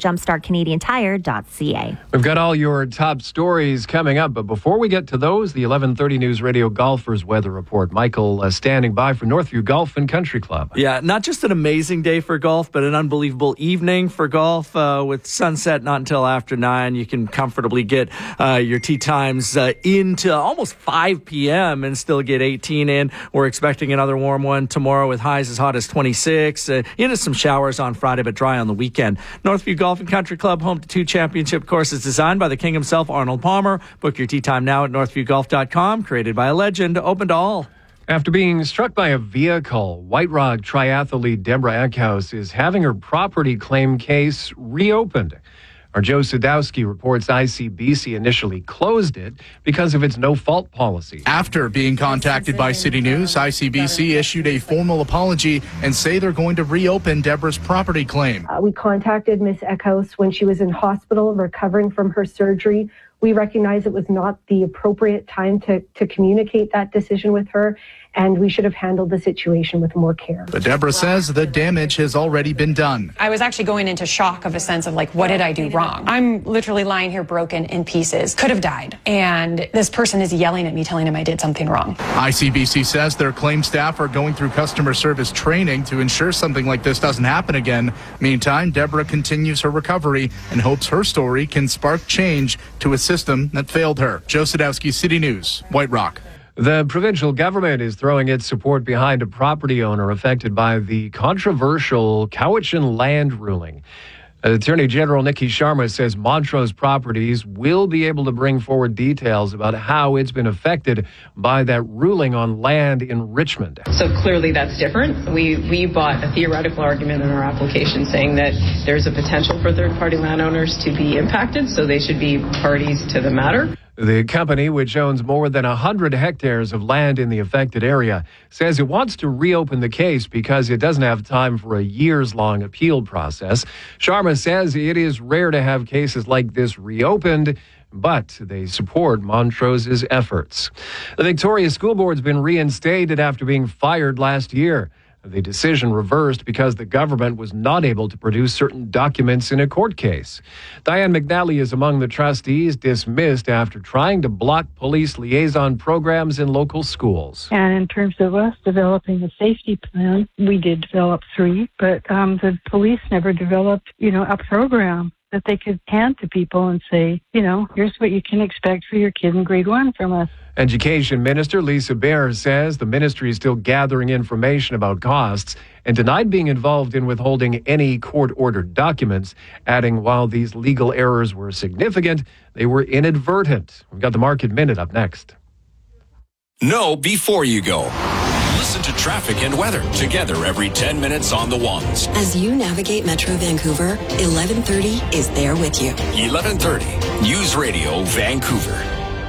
S9: jumpstartcanadiantire.ca.
S22: We've got all your top stories coming up, but before we get to those, the 1130 News Radio Golfers Weather Report. Michael standing by for Northview Golf and Country Club.
S1: Yeah, not just an amazing day for golf, but an unbelievable evening for golf with sunset not until after 9. You can comfortably get your tee times into almost 5 p.m. and still get 18 in. We're expecting another warm one tomorrow with highs as hot as 26. Into some showers on Friday, but dry on the weekend. Northview Golf and Country Club, home to 2 championship courses designed by the king himself, Arnold Palmer. Book your tee time now at northviewgolf.com. Created by a legend, open to all.
S22: After being struck by a vehicle, White Rock triathlete Deborah Eckhouse is having her property claim case reopened. Our Joe Sadowski reports ICBC initially closed it because of its no-fault policy.
S6: After being contacted by City News, ICBC issued a formal apology and say they're going to reopen Deborah's property claim.
S7: We contacted Ms. Eckhouse when she was in hospital recovering from her surgery. We recognized it was not the appropriate time to communicate that decision with her, and we should have handled the situation with more care.
S6: But Deborah says the damage has already been done.
S8: I was actually going into shock of a sense of like, what did I do wrong? I'm literally lying here broken in pieces. Could have died. And this person is yelling at me, telling him I did something wrong.
S6: ICBC says their claim staff are going through customer service training to ensure something like this doesn't happen again. Meantime, Deborah continues her recovery and hopes her story can spark change to a system that failed her. Joe Sadowski, City News, White Rock.
S22: The provincial government is throwing its support behind a property owner affected by the controversial Cowichan land ruling. Attorney General Nikki Sharma says Montrose Properties will be able to bring forward details about how it's been affected by that ruling on land in Richmond.
S10: So clearly that's different. We bought a theoretical argument in our application saying that there's a potential for third-party landowners to be impacted, so they should be parties to the matter.
S22: The company, which owns more than 100 hectares of land in the affected area, says it wants to reopen the case because it doesn't have time for a years-long appeal process. Sharma says it is rare to have cases like this reopened, but they support Montrose's efforts. The Victoria School Board's been reinstated after being fired last year. The decision reversed because the government was not able to produce certain documents in a court case. Diane McNally is among the trustees dismissed after trying to block police liaison programs in local schools.
S25: And in terms of us developing a safety plan, we did develop 3, but the police never developed, a program that they could hand to people and say, here's what you can expect for your kid in grade 1 from us.
S22: Education Minister Lisa Baer says the ministry is still gathering information about costs and denied being involved in withholding any court-ordered documents, adding while these legal errors were significant, they were inadvertent. We've got the Market Minute up next.
S11: Know before you go. Listen to traffic and weather together every 10 minutes on the ones.
S12: As you navigate Metro Vancouver, 1130 is there with you.
S11: 1130 News Radio Vancouver.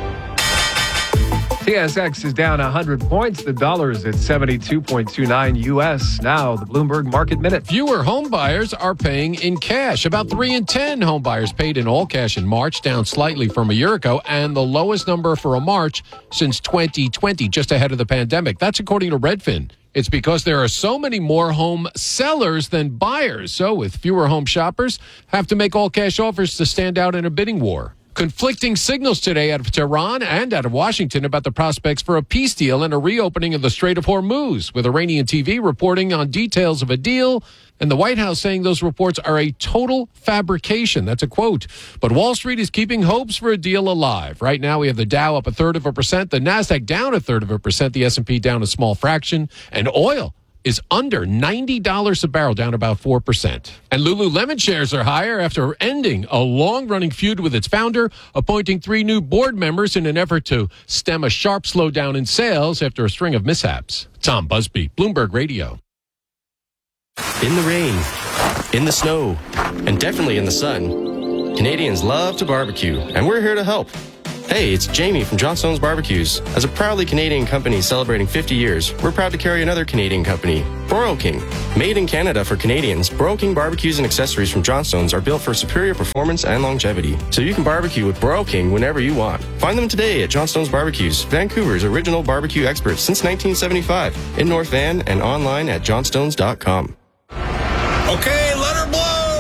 S22: TSX is down 100 points. The dollar is at 72.29 U.S. Now, the Bloomberg Market Minute.
S13: Fewer home buyers are paying in cash. About 3 in 10 home buyers paid in all cash in March, down slightly from a year ago, and the lowest number for a March since 2020, just ahead of the pandemic. That's according to Redfin. It's because there are so many more home sellers than buyers. So with fewer home shoppers, have to make all cash offers to stand out in a bidding war. Conflicting signals today out of Tehran and out of Washington about the prospects for a peace deal and a reopening of the Strait of Hormuz, with Iranian TV reporting on details of a deal and the White House saying those reports are a total fabrication. That's a quote. But Wall Street is keeping hopes for a deal alive. Right now we have the Dow up 1/3%, the Nasdaq down 1/3%, the S&P down a small fraction, and oil is under $90 a barrel, down about 4%. And Lululemon shares are higher after ending a long-running feud with its founder, appointing 3 new board members in an effort to stem a sharp slowdown in sales after a string of mishaps. Tom Busby, Bloomberg Radio.
S14: In the rain, in the snow, and definitely in the sun, Canadians love to barbecue, and we're here to help. Hey, it's Jamie from Johnstone's Barbecues. As a proudly Canadian company celebrating 50 years, we're proud to carry another Canadian company, Broil King. Made in Canada for Canadians, Broil King barbecues and accessories from Johnstone's are built for superior performance and longevity, so you can barbecue with Broil King whenever you want. Find them today at Johnstone's Barbecues, Vancouver's original barbecue experts since 1975, in North Van and online at johnstones.com.
S11: Okay, let her blow!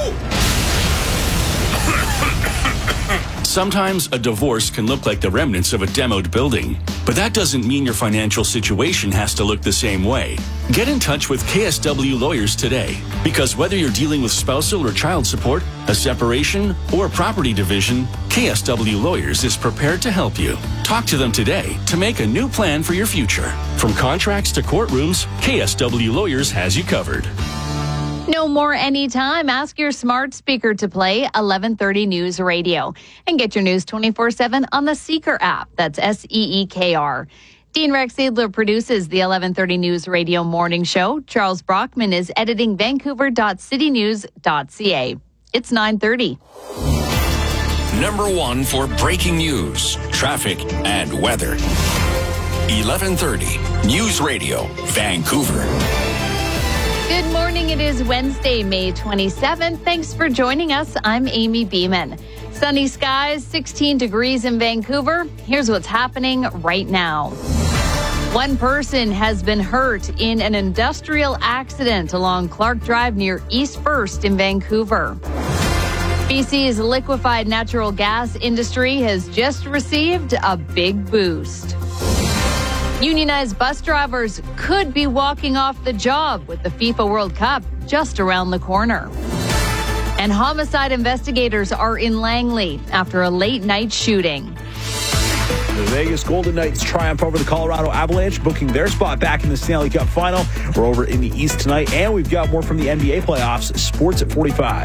S21: Sometimes a divorce can look like the remnants of a demoed building, but that doesn't mean your financial situation has to look the same way. Get in touch with KSW Lawyers today, because whether you're dealing with spousal or child support, a separation, or property division, KSW Lawyers is prepared to help you. Talk to them today to make a new plan for your future. From contracts to courtrooms, KSW Lawyers has you covered.
S4: No more anytime. Ask your smart speaker to play 1130 News Radio and get your news 24/7 on the Seeker app. That's SEEKR. Dean Rex Adler produces the 1130 News Radio morning show. Charles Brockman is editing Vancouver.citynews.ca. It's 9:30.
S11: Number 1 for breaking news, traffic, and weather. 1130 News Radio, Vancouver.
S4: Good morning. It is Wednesday, May 27th. Thanks for joining us. I'm Amy Beeman. Sunny skies, 16 degrees in Vancouver. Here's what's happening right now. One person has been hurt in an industrial accident along Clark Drive near East First in Vancouver. BC's liquefied natural gas industry has just received a big boost. Unionized bus drivers could be walking off the job with the FIFA World Cup just around the corner. And homicide investigators are in Langley after a late-night shooting.
S23: The Vegas Golden Knights triumph over the Colorado Avalanche, booking their spot back in the Stanley Cup Final. We're over in the East tonight, and we've got more from the NBA playoffs. Sports at 45.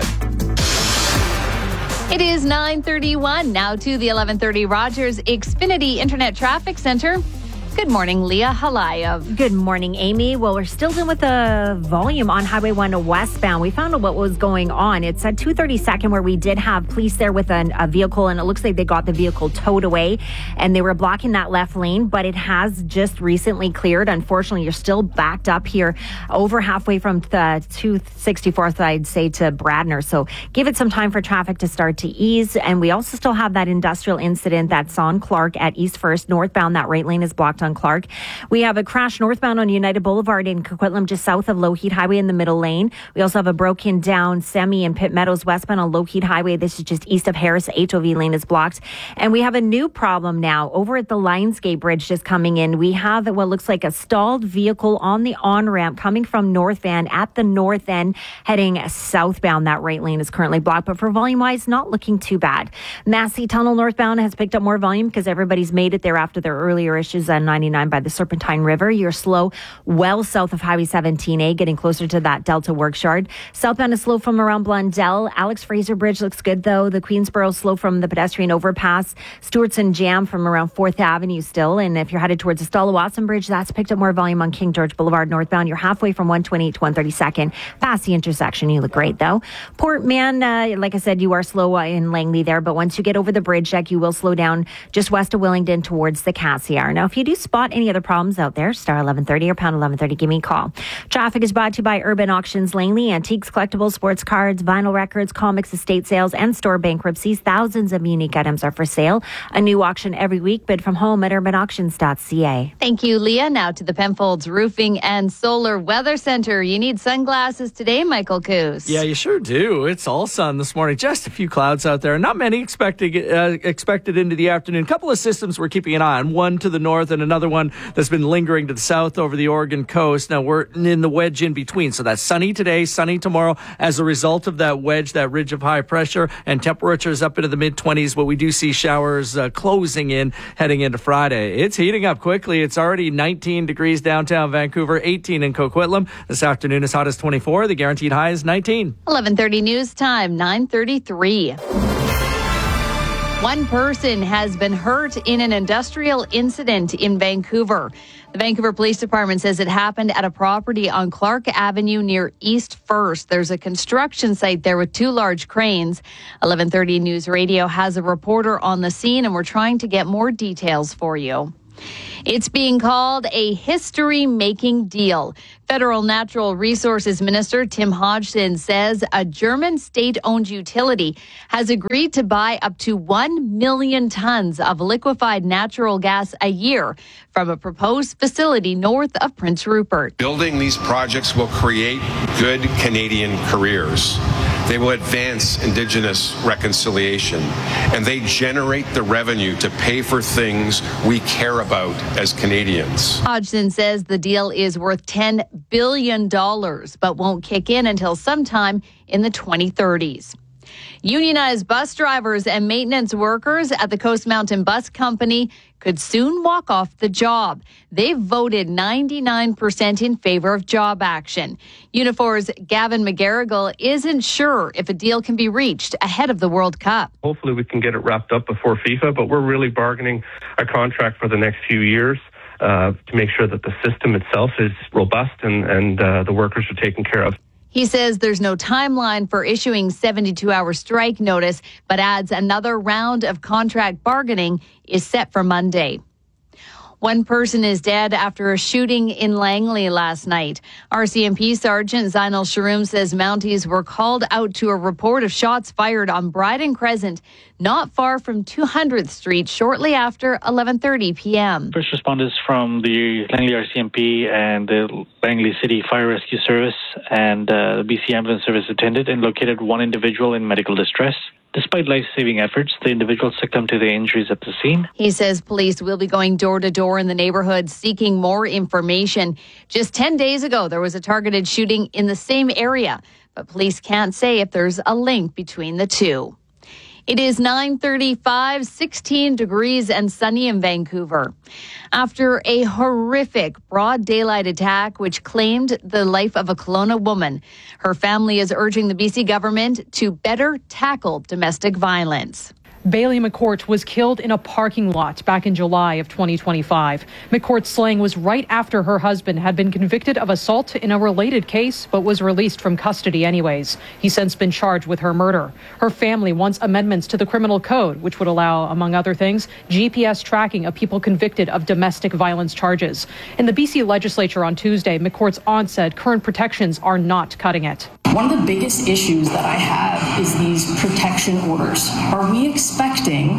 S4: It is 9:31. Now to the 1130 Rogers Xfinity Internet Traffic Center. Good morning, Leah Halayev.
S9: Good morning, Amy. Well, we're still dealing with the volume on Highway 1 westbound. We found out what was going on. It's at 232nd where we did have police there with a vehicle, and it looks like they got the vehicle towed away, and they were blocking that left lane, but it has just recently cleared. Unfortunately, you're still backed up here over halfway from the 264th, I'd say, to Bradner. So give it some time for traffic to start to ease. And we also still have that industrial incident that's on Clark at East First. Northbound, that right lane is blocked on Clark. We have a crash northbound on United Boulevard in Coquitlam, just south of Lougheed Highway in the middle lane. We also have a broken down semi in Pitt Meadows westbound on Lougheed Highway. This is just east of Harris. HOV lane is blocked. And we have a new problem now over at the Lionsgate Bridge just coming in. We have what looks like a stalled vehicle on the on-ramp coming from North Van at the north end, heading southbound. That right lane is currently blocked, but for volume-wise, not looking too bad. Massey Tunnel northbound has picked up more volume because everybody's made it there after their earlier issues on 99 by the Serpentine River. You're slow well south of Highway 17A, getting closer to that Delta Works Yard. Southbound is slow from around Blundell. Alex Fraser Bridge looks good, though. The Queensboro slow from the pedestrian overpass. Stewartson jam from around 4th Avenue still. And if you're headed towards the Stala-Watson Bridge, that's picked up more volume on King George Boulevard northbound. You're halfway from 128 to 132nd. Past the intersection, you look great, though. Port Man, like I said, you are slow in Langley there, but once you get over the bridge deck, you will slow down just west of Willingdon towards the Cassiar. Now, if you do spot any other problems out there, star 1130 or pound 1130, give me a call. Traffic is brought to you by Urban Auctions Langley. Antiques, collectibles, sports cards, vinyl records, comics, estate sales, and store bankruptcies. Thousands of unique items are for sale. A new auction every week. Bid from home at urbanauctions.ca.
S4: Thank you, Leah. Now to the Penfolds Roofing and Solar Weather Center. You need sunglasses today, Michael Coos.
S1: Yeah, you sure do. It's all sun this morning. Just a few clouds out there. Not many expected into the afternoon. A couple of systems we're keeping an eye on. One to the north and another one that's been lingering to the south over the Oregon coast. Now we're in the wedge in between. So that's sunny today, sunny tomorrow as a result of that wedge, that ridge of high pressure, and temperatures up into the mid-20s. But we do see showers closing in heading into Friday. It's heating up quickly. It's already 19 degrees downtown Vancouver, 18 in Coquitlam. This afternoon as hot as 24. The guaranteed high is 19.
S4: 11:30 news time, 9:33. One person has been hurt in an industrial incident in Vancouver. The Vancouver Police Department says it happened at a property on Clark Avenue near East First. There's a construction site there with two large cranes. 11:30 News Radio has a reporter on the scene, and we're trying to get more details for you. It's being called a history-making deal. Federal Natural Resources Minister Tim Hodgson says a German state-owned utility has agreed to buy up to 1 million tons of liquefied natural gas a year from a proposed facility north of Prince Rupert.
S2: Building these projects will create good Canadian careers. They will advance Indigenous reconciliation, and they generate the revenue to pay for things we care about as Canadians.
S4: Hodgson says the deal is worth $10 billion, but won't kick in until sometime in the 2030s. Unionized bus drivers and maintenance workers at the Coast Mountain Bus Company could soon walk off the job. They've voted 99% in favor of job action. Unifor's Gavin McGarrigle isn't sure if a deal can be reached ahead of the World Cup.
S5: Hopefully we can get it wrapped up before FIFA, but we're really bargaining a contract for the next few years to make sure that the system itself is robust and the workers are taken care of.
S4: He says there's no timeline for issuing 72-hour strike notice, but adds another round of contract bargaining is set for Monday. One person is dead after a shooting in Langley last night. RCMP Sergeant Zainal Sharoom says Mounties were called out to a report of shots fired on Bryden Crescent, not far from 200th Street, shortly after 11:30 p.m.
S15: First responders from the Langley RCMP and the Langley City Fire Rescue Service and the BC Ambulance Service attended and located one individual in medical distress. Despite life-saving efforts, the individual succumbed to the injuries at the scene.
S4: He says police will be going door to door in the neighborhood seeking more information. Just 10 days ago, there was a targeted shooting in the same area, but police can't say if there's a link between the two. It is 9:35, 16 degrees and sunny in Vancouver. After a horrific broad daylight attack which claimed the life of a Kelowna woman, her family is urging the BC government to better tackle domestic violence.
S16: Bailey McCourt was killed in a parking lot back in July of 2025. McCourt's slaying was right after her husband had been convicted of assault in a related case, but was released from custody anyways. He's since been charged with her murder. Her family wants amendments to the criminal code, which would allow, among other things, GPS tracking of people convicted of domestic violence charges. In the BC legislature on Tuesday, McCourt's aunt said current protections are not cutting it.
S17: One of the biggest issues that I have is these protection orders. Are we expecting
S3: expecting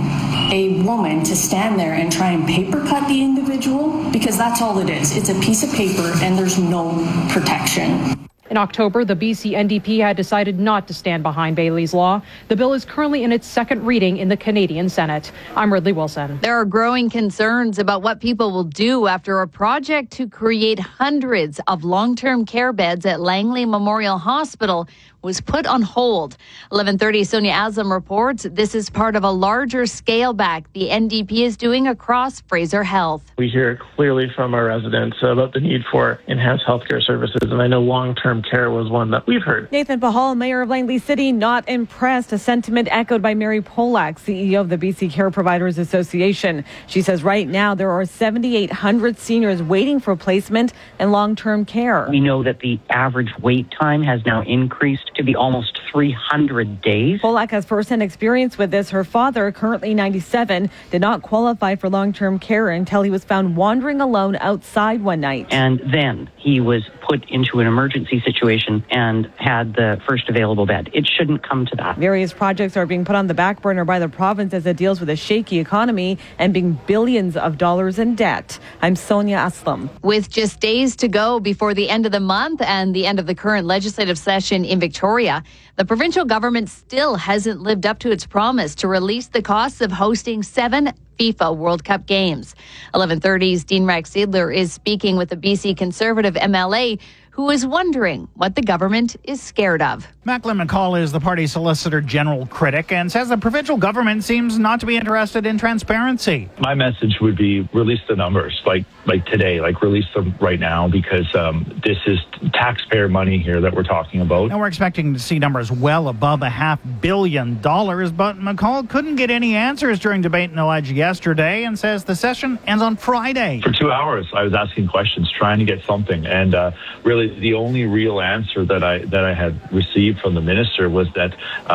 S3: a woman to stand there and try and paper cut the individual, because that's all it is. It's a piece of paper and there's no protection.
S16: In October, the BC NDP had decided not to stand behind Bailey's Law. The bill is currently in its second reading in the Canadian Senate. I'm Ridley Wilson.
S4: There are growing concerns about what people will do after a project to create hundreds of long-term care beds at Langley Memorial Hospital was put on hold. 11:30, Sonia Aslam reports this is part of a larger scale back the NDP is doing across Fraser Health.
S17: We hear clearly from our residents about the need for enhanced healthcare services, and I know long-term care was one that we've heard.
S18: Nathan Pahal, Mayor of Langley City, not impressed, a sentiment echoed by Mary Polak, CEO of the BC Care Providers Association. She says right now there are 7,800 seniors waiting for placement and long-term care.
S19: We know that the average wait time has now increased to be almost 300 days.
S18: Polak has first-hand experience with this. Her father, currently 97, did not qualify for long-term care until he was found wandering alone outside one night.
S19: And then he was put into an emergency situation and had the first available bed. It shouldn't come to that.
S18: Various projects are being put on the back burner by the province as it deals with a shaky economy and being billions of dollars in debt. I'm Sonia Aslam.
S4: With just days to go before the end of the month and the end of the current legislative session in Victoria, the provincial government still hasn't lived up to its promise to release the costs of hosting 7 FIFA World Cup games. 11:30's Dean Rex Seidler is speaking with a BC Conservative MLA who is wondering what the government is scared of.
S20: Macklin McCall is the party's Solicitor General critic and says the provincial government seems not to be interested in transparency.
S26: My message would be release the numbers like today, release them right now, because this is taxpayer money here that we're talking about.
S20: And we're expecting to see numbers well above $500 million, but McCall couldn't get any answers during debate in the Ledge yesterday and says the session ends on Friday.
S26: For 2 hours, I was asking questions, trying to get something, and really the only real answer that I had received from the minister was that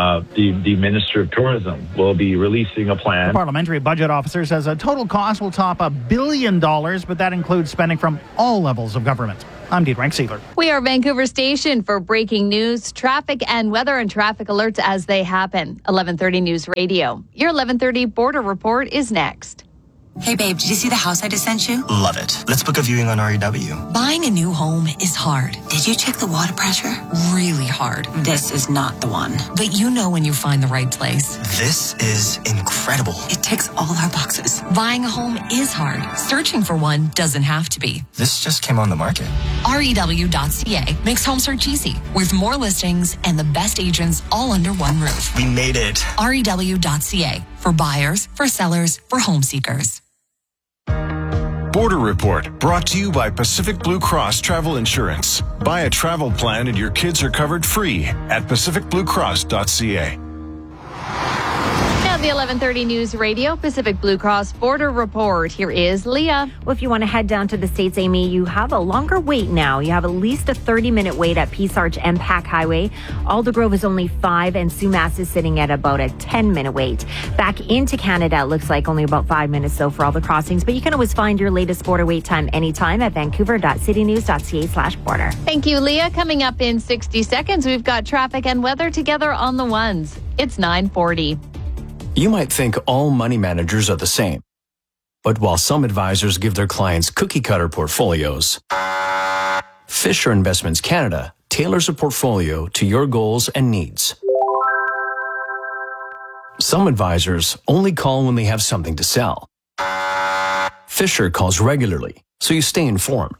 S26: the Minister of Tourism will be releasing a plan.
S20: The parliamentary budget officer says a total cost will top $1 billion, but that includes spending from all levels of government. I'm Dean Rex Seidler.
S4: We are Vancouver Station for breaking news, traffic and weather and traffic alerts as they happen. 11:30 News Radio. Your 11:30 border report is next.
S27: Hey babe, did you see the house I just sent you?
S28: Love it. Let's book a viewing on REW.
S27: Buying a new home is hard. Did you check the water pressure? Really hard. This is not the one. But you know when you find the right place.
S28: This is incredible.
S27: It ticks all our boxes. Buying a home is hard. Searching for one doesn't have to be.
S28: This just came on the market.
S27: REW.ca makes home search easy, with more listings and the best agents all under one roof.
S28: We made it.
S27: REW.ca, for buyers, for sellers, for home seekers.
S29: Border Report, brought to you by Pacific Blue Cross Travel Insurance. Buy a travel plan and your kids are covered free at pacificbluecross.ca.
S4: Now the 11:30 News Radio Pacific Blue Cross Border Report. Here is Leah.
S9: Well, if you want to head down to the States, Amy, you have a longer wait now. You have at least a 30-minute wait at Peace Arch and Pack Highway. Aldergrove is only 5, and Sumas is sitting at about a 10-minute wait. Back into Canada, it looks like only about 5 minutes, though, for all the crossings. But you can always find your latest border wait time anytime at vancouver.citynews.ca/border.
S4: Thank you, Leah. Coming up in 60 seconds, we've got traffic and weather together on the ones. It's 9:40.
S30: You might think all money managers are the same. But while some advisors give their clients cookie-cutter portfolios, Fisher Investments Canada tailors a portfolio to your goals and needs. Some advisors only call when they have something to sell. Fisher calls regularly, so you stay informed.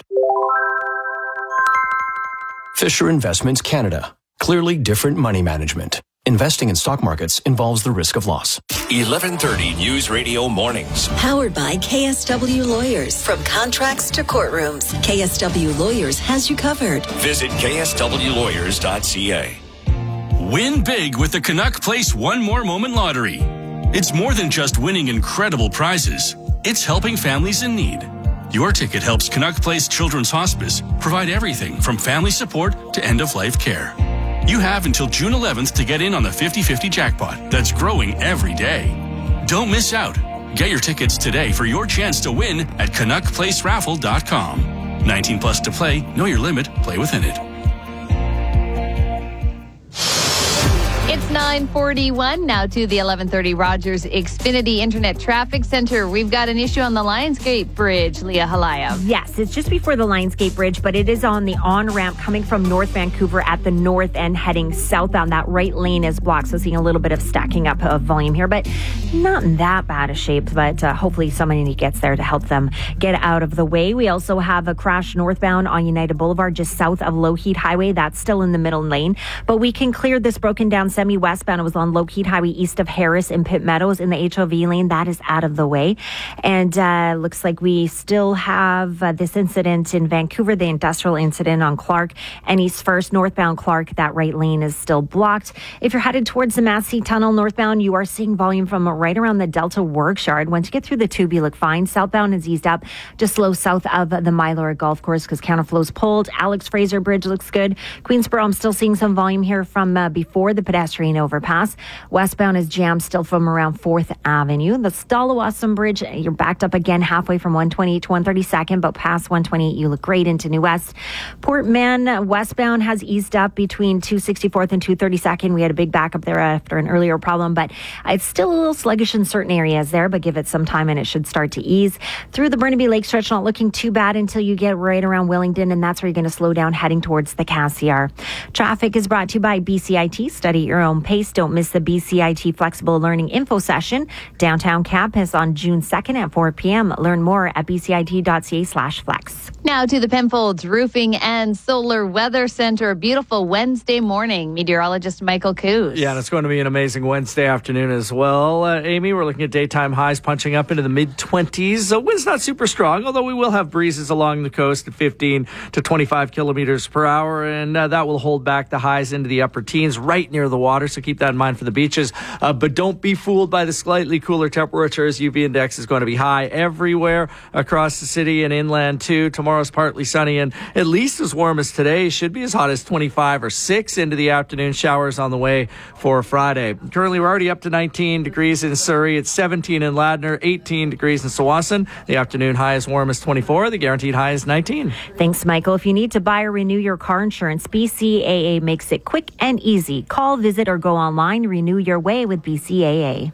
S30: Fisher Investments Canada. Clearly different money management. Investing in stock markets involves the risk of loss.
S11: 11:30 News Radio Mornings.
S12: Powered by KSW Lawyers. From contracts to courtrooms, KSW Lawyers has you covered.
S11: Visit kswlawyers.ca. Win big with the Canuck Place One More Moment Lottery. It's more than just winning incredible prizes. It's helping families in need. Your ticket helps Canuck Place Children's Hospice provide everything from family support to end-of-life care. You have until June 11th to get in on the 50-50 jackpot that's growing every day. Don't miss out. Get your tickets today for your chance to win at CanuckPlaceRaffle.com. 19 plus to play. Know your limit. Play within it.
S4: It's 9:41 now to the 11:30 Rogers Xfinity Internet Traffic Center. We've got an issue on the Lionsgate Bridge, Leah Halaya.
S9: Yes, it's just before the Lionsgate Bridge, but it is on the on-ramp coming from North Vancouver at the north end heading southbound. That right lane is blocked, so seeing a little bit of stacking up of volume here, but not in that bad a shape, but hopefully somebody gets there to help them get out of the way. We also have a crash northbound on United Boulevard just south of Lougheed Highway. That's still in the middle lane, but we can clear this broken down semi-westbound. It was on Lougheed Highway east of Harris and Pitt Meadows in the HOV lane. That is out of the way. And looks like we still have this incident in Vancouver, the industrial incident on Clark and East First. Northbound Clark, that right lane is still blocked. If you're headed towards the Massey Tunnel northbound, you are seeing volume from right around the Delta Works Yard. Once you get through the tube, you look fine. Southbound is eased up just slow south of the Mylor Golf Course because counterflow's pulled. Alex Fraser Bridge looks good. Queensboro, I'm still seeing some volume here from before the pedestrian overpass. Westbound is jammed still from around 4th Avenue. The Stallawasam Bridge, you're backed up again halfway from 128 to 132nd, but past 128, you look great into New West. Port Mann westbound has eased up between 264th and 232nd. We had a big backup there after an earlier problem, but it's still a little sluggish in certain areas there, but give it some time and it should start to ease. Through the Burnaby Lake stretch, not looking too bad until you get right around Willingdon, and that's where you're going to slow down heading towards the Cassiar. Traffic is brought to you by BCIT. Study at your own pace. Don't miss the BCIT Flexible Learning Info Session. Downtown campus on June 2nd at 4 p.m. Learn more at bcit.ca/flex.
S4: Now to the Penfolds Roofing and Solar Weather Center. A beautiful Wednesday morning. Meteorologist Michael Coos.
S1: Yeah, and it's going to be an amazing Wednesday afternoon as well. Amy, we're looking at daytime highs punching up into the mid-20s. The wind's not super strong, although we will have breezes along the coast at 15 to 25 kilometers per hour, and that will hold back the highs into the upper teens right near the water, so keep that in mind for the beaches. But don't be fooled by the slightly cooler temperatures. UV index is going to be high everywhere across the city and inland too. Tomorrow's partly sunny and at least as warm as today. Should be as hot as 25 or 6 into the afternoon. Showers on the way for Friday. Currently, we're already up to 19 degrees in Surrey. It's 17 in Ladner, 18 degrees in Tsawwassen. The afternoon high is warm as 24. The guaranteed high is 19.
S9: Thanks, Michael. If you need to buy or renew your car insurance, BCAA makes it quick and easy. Call, visit, or go online. Renew your way with BCAA.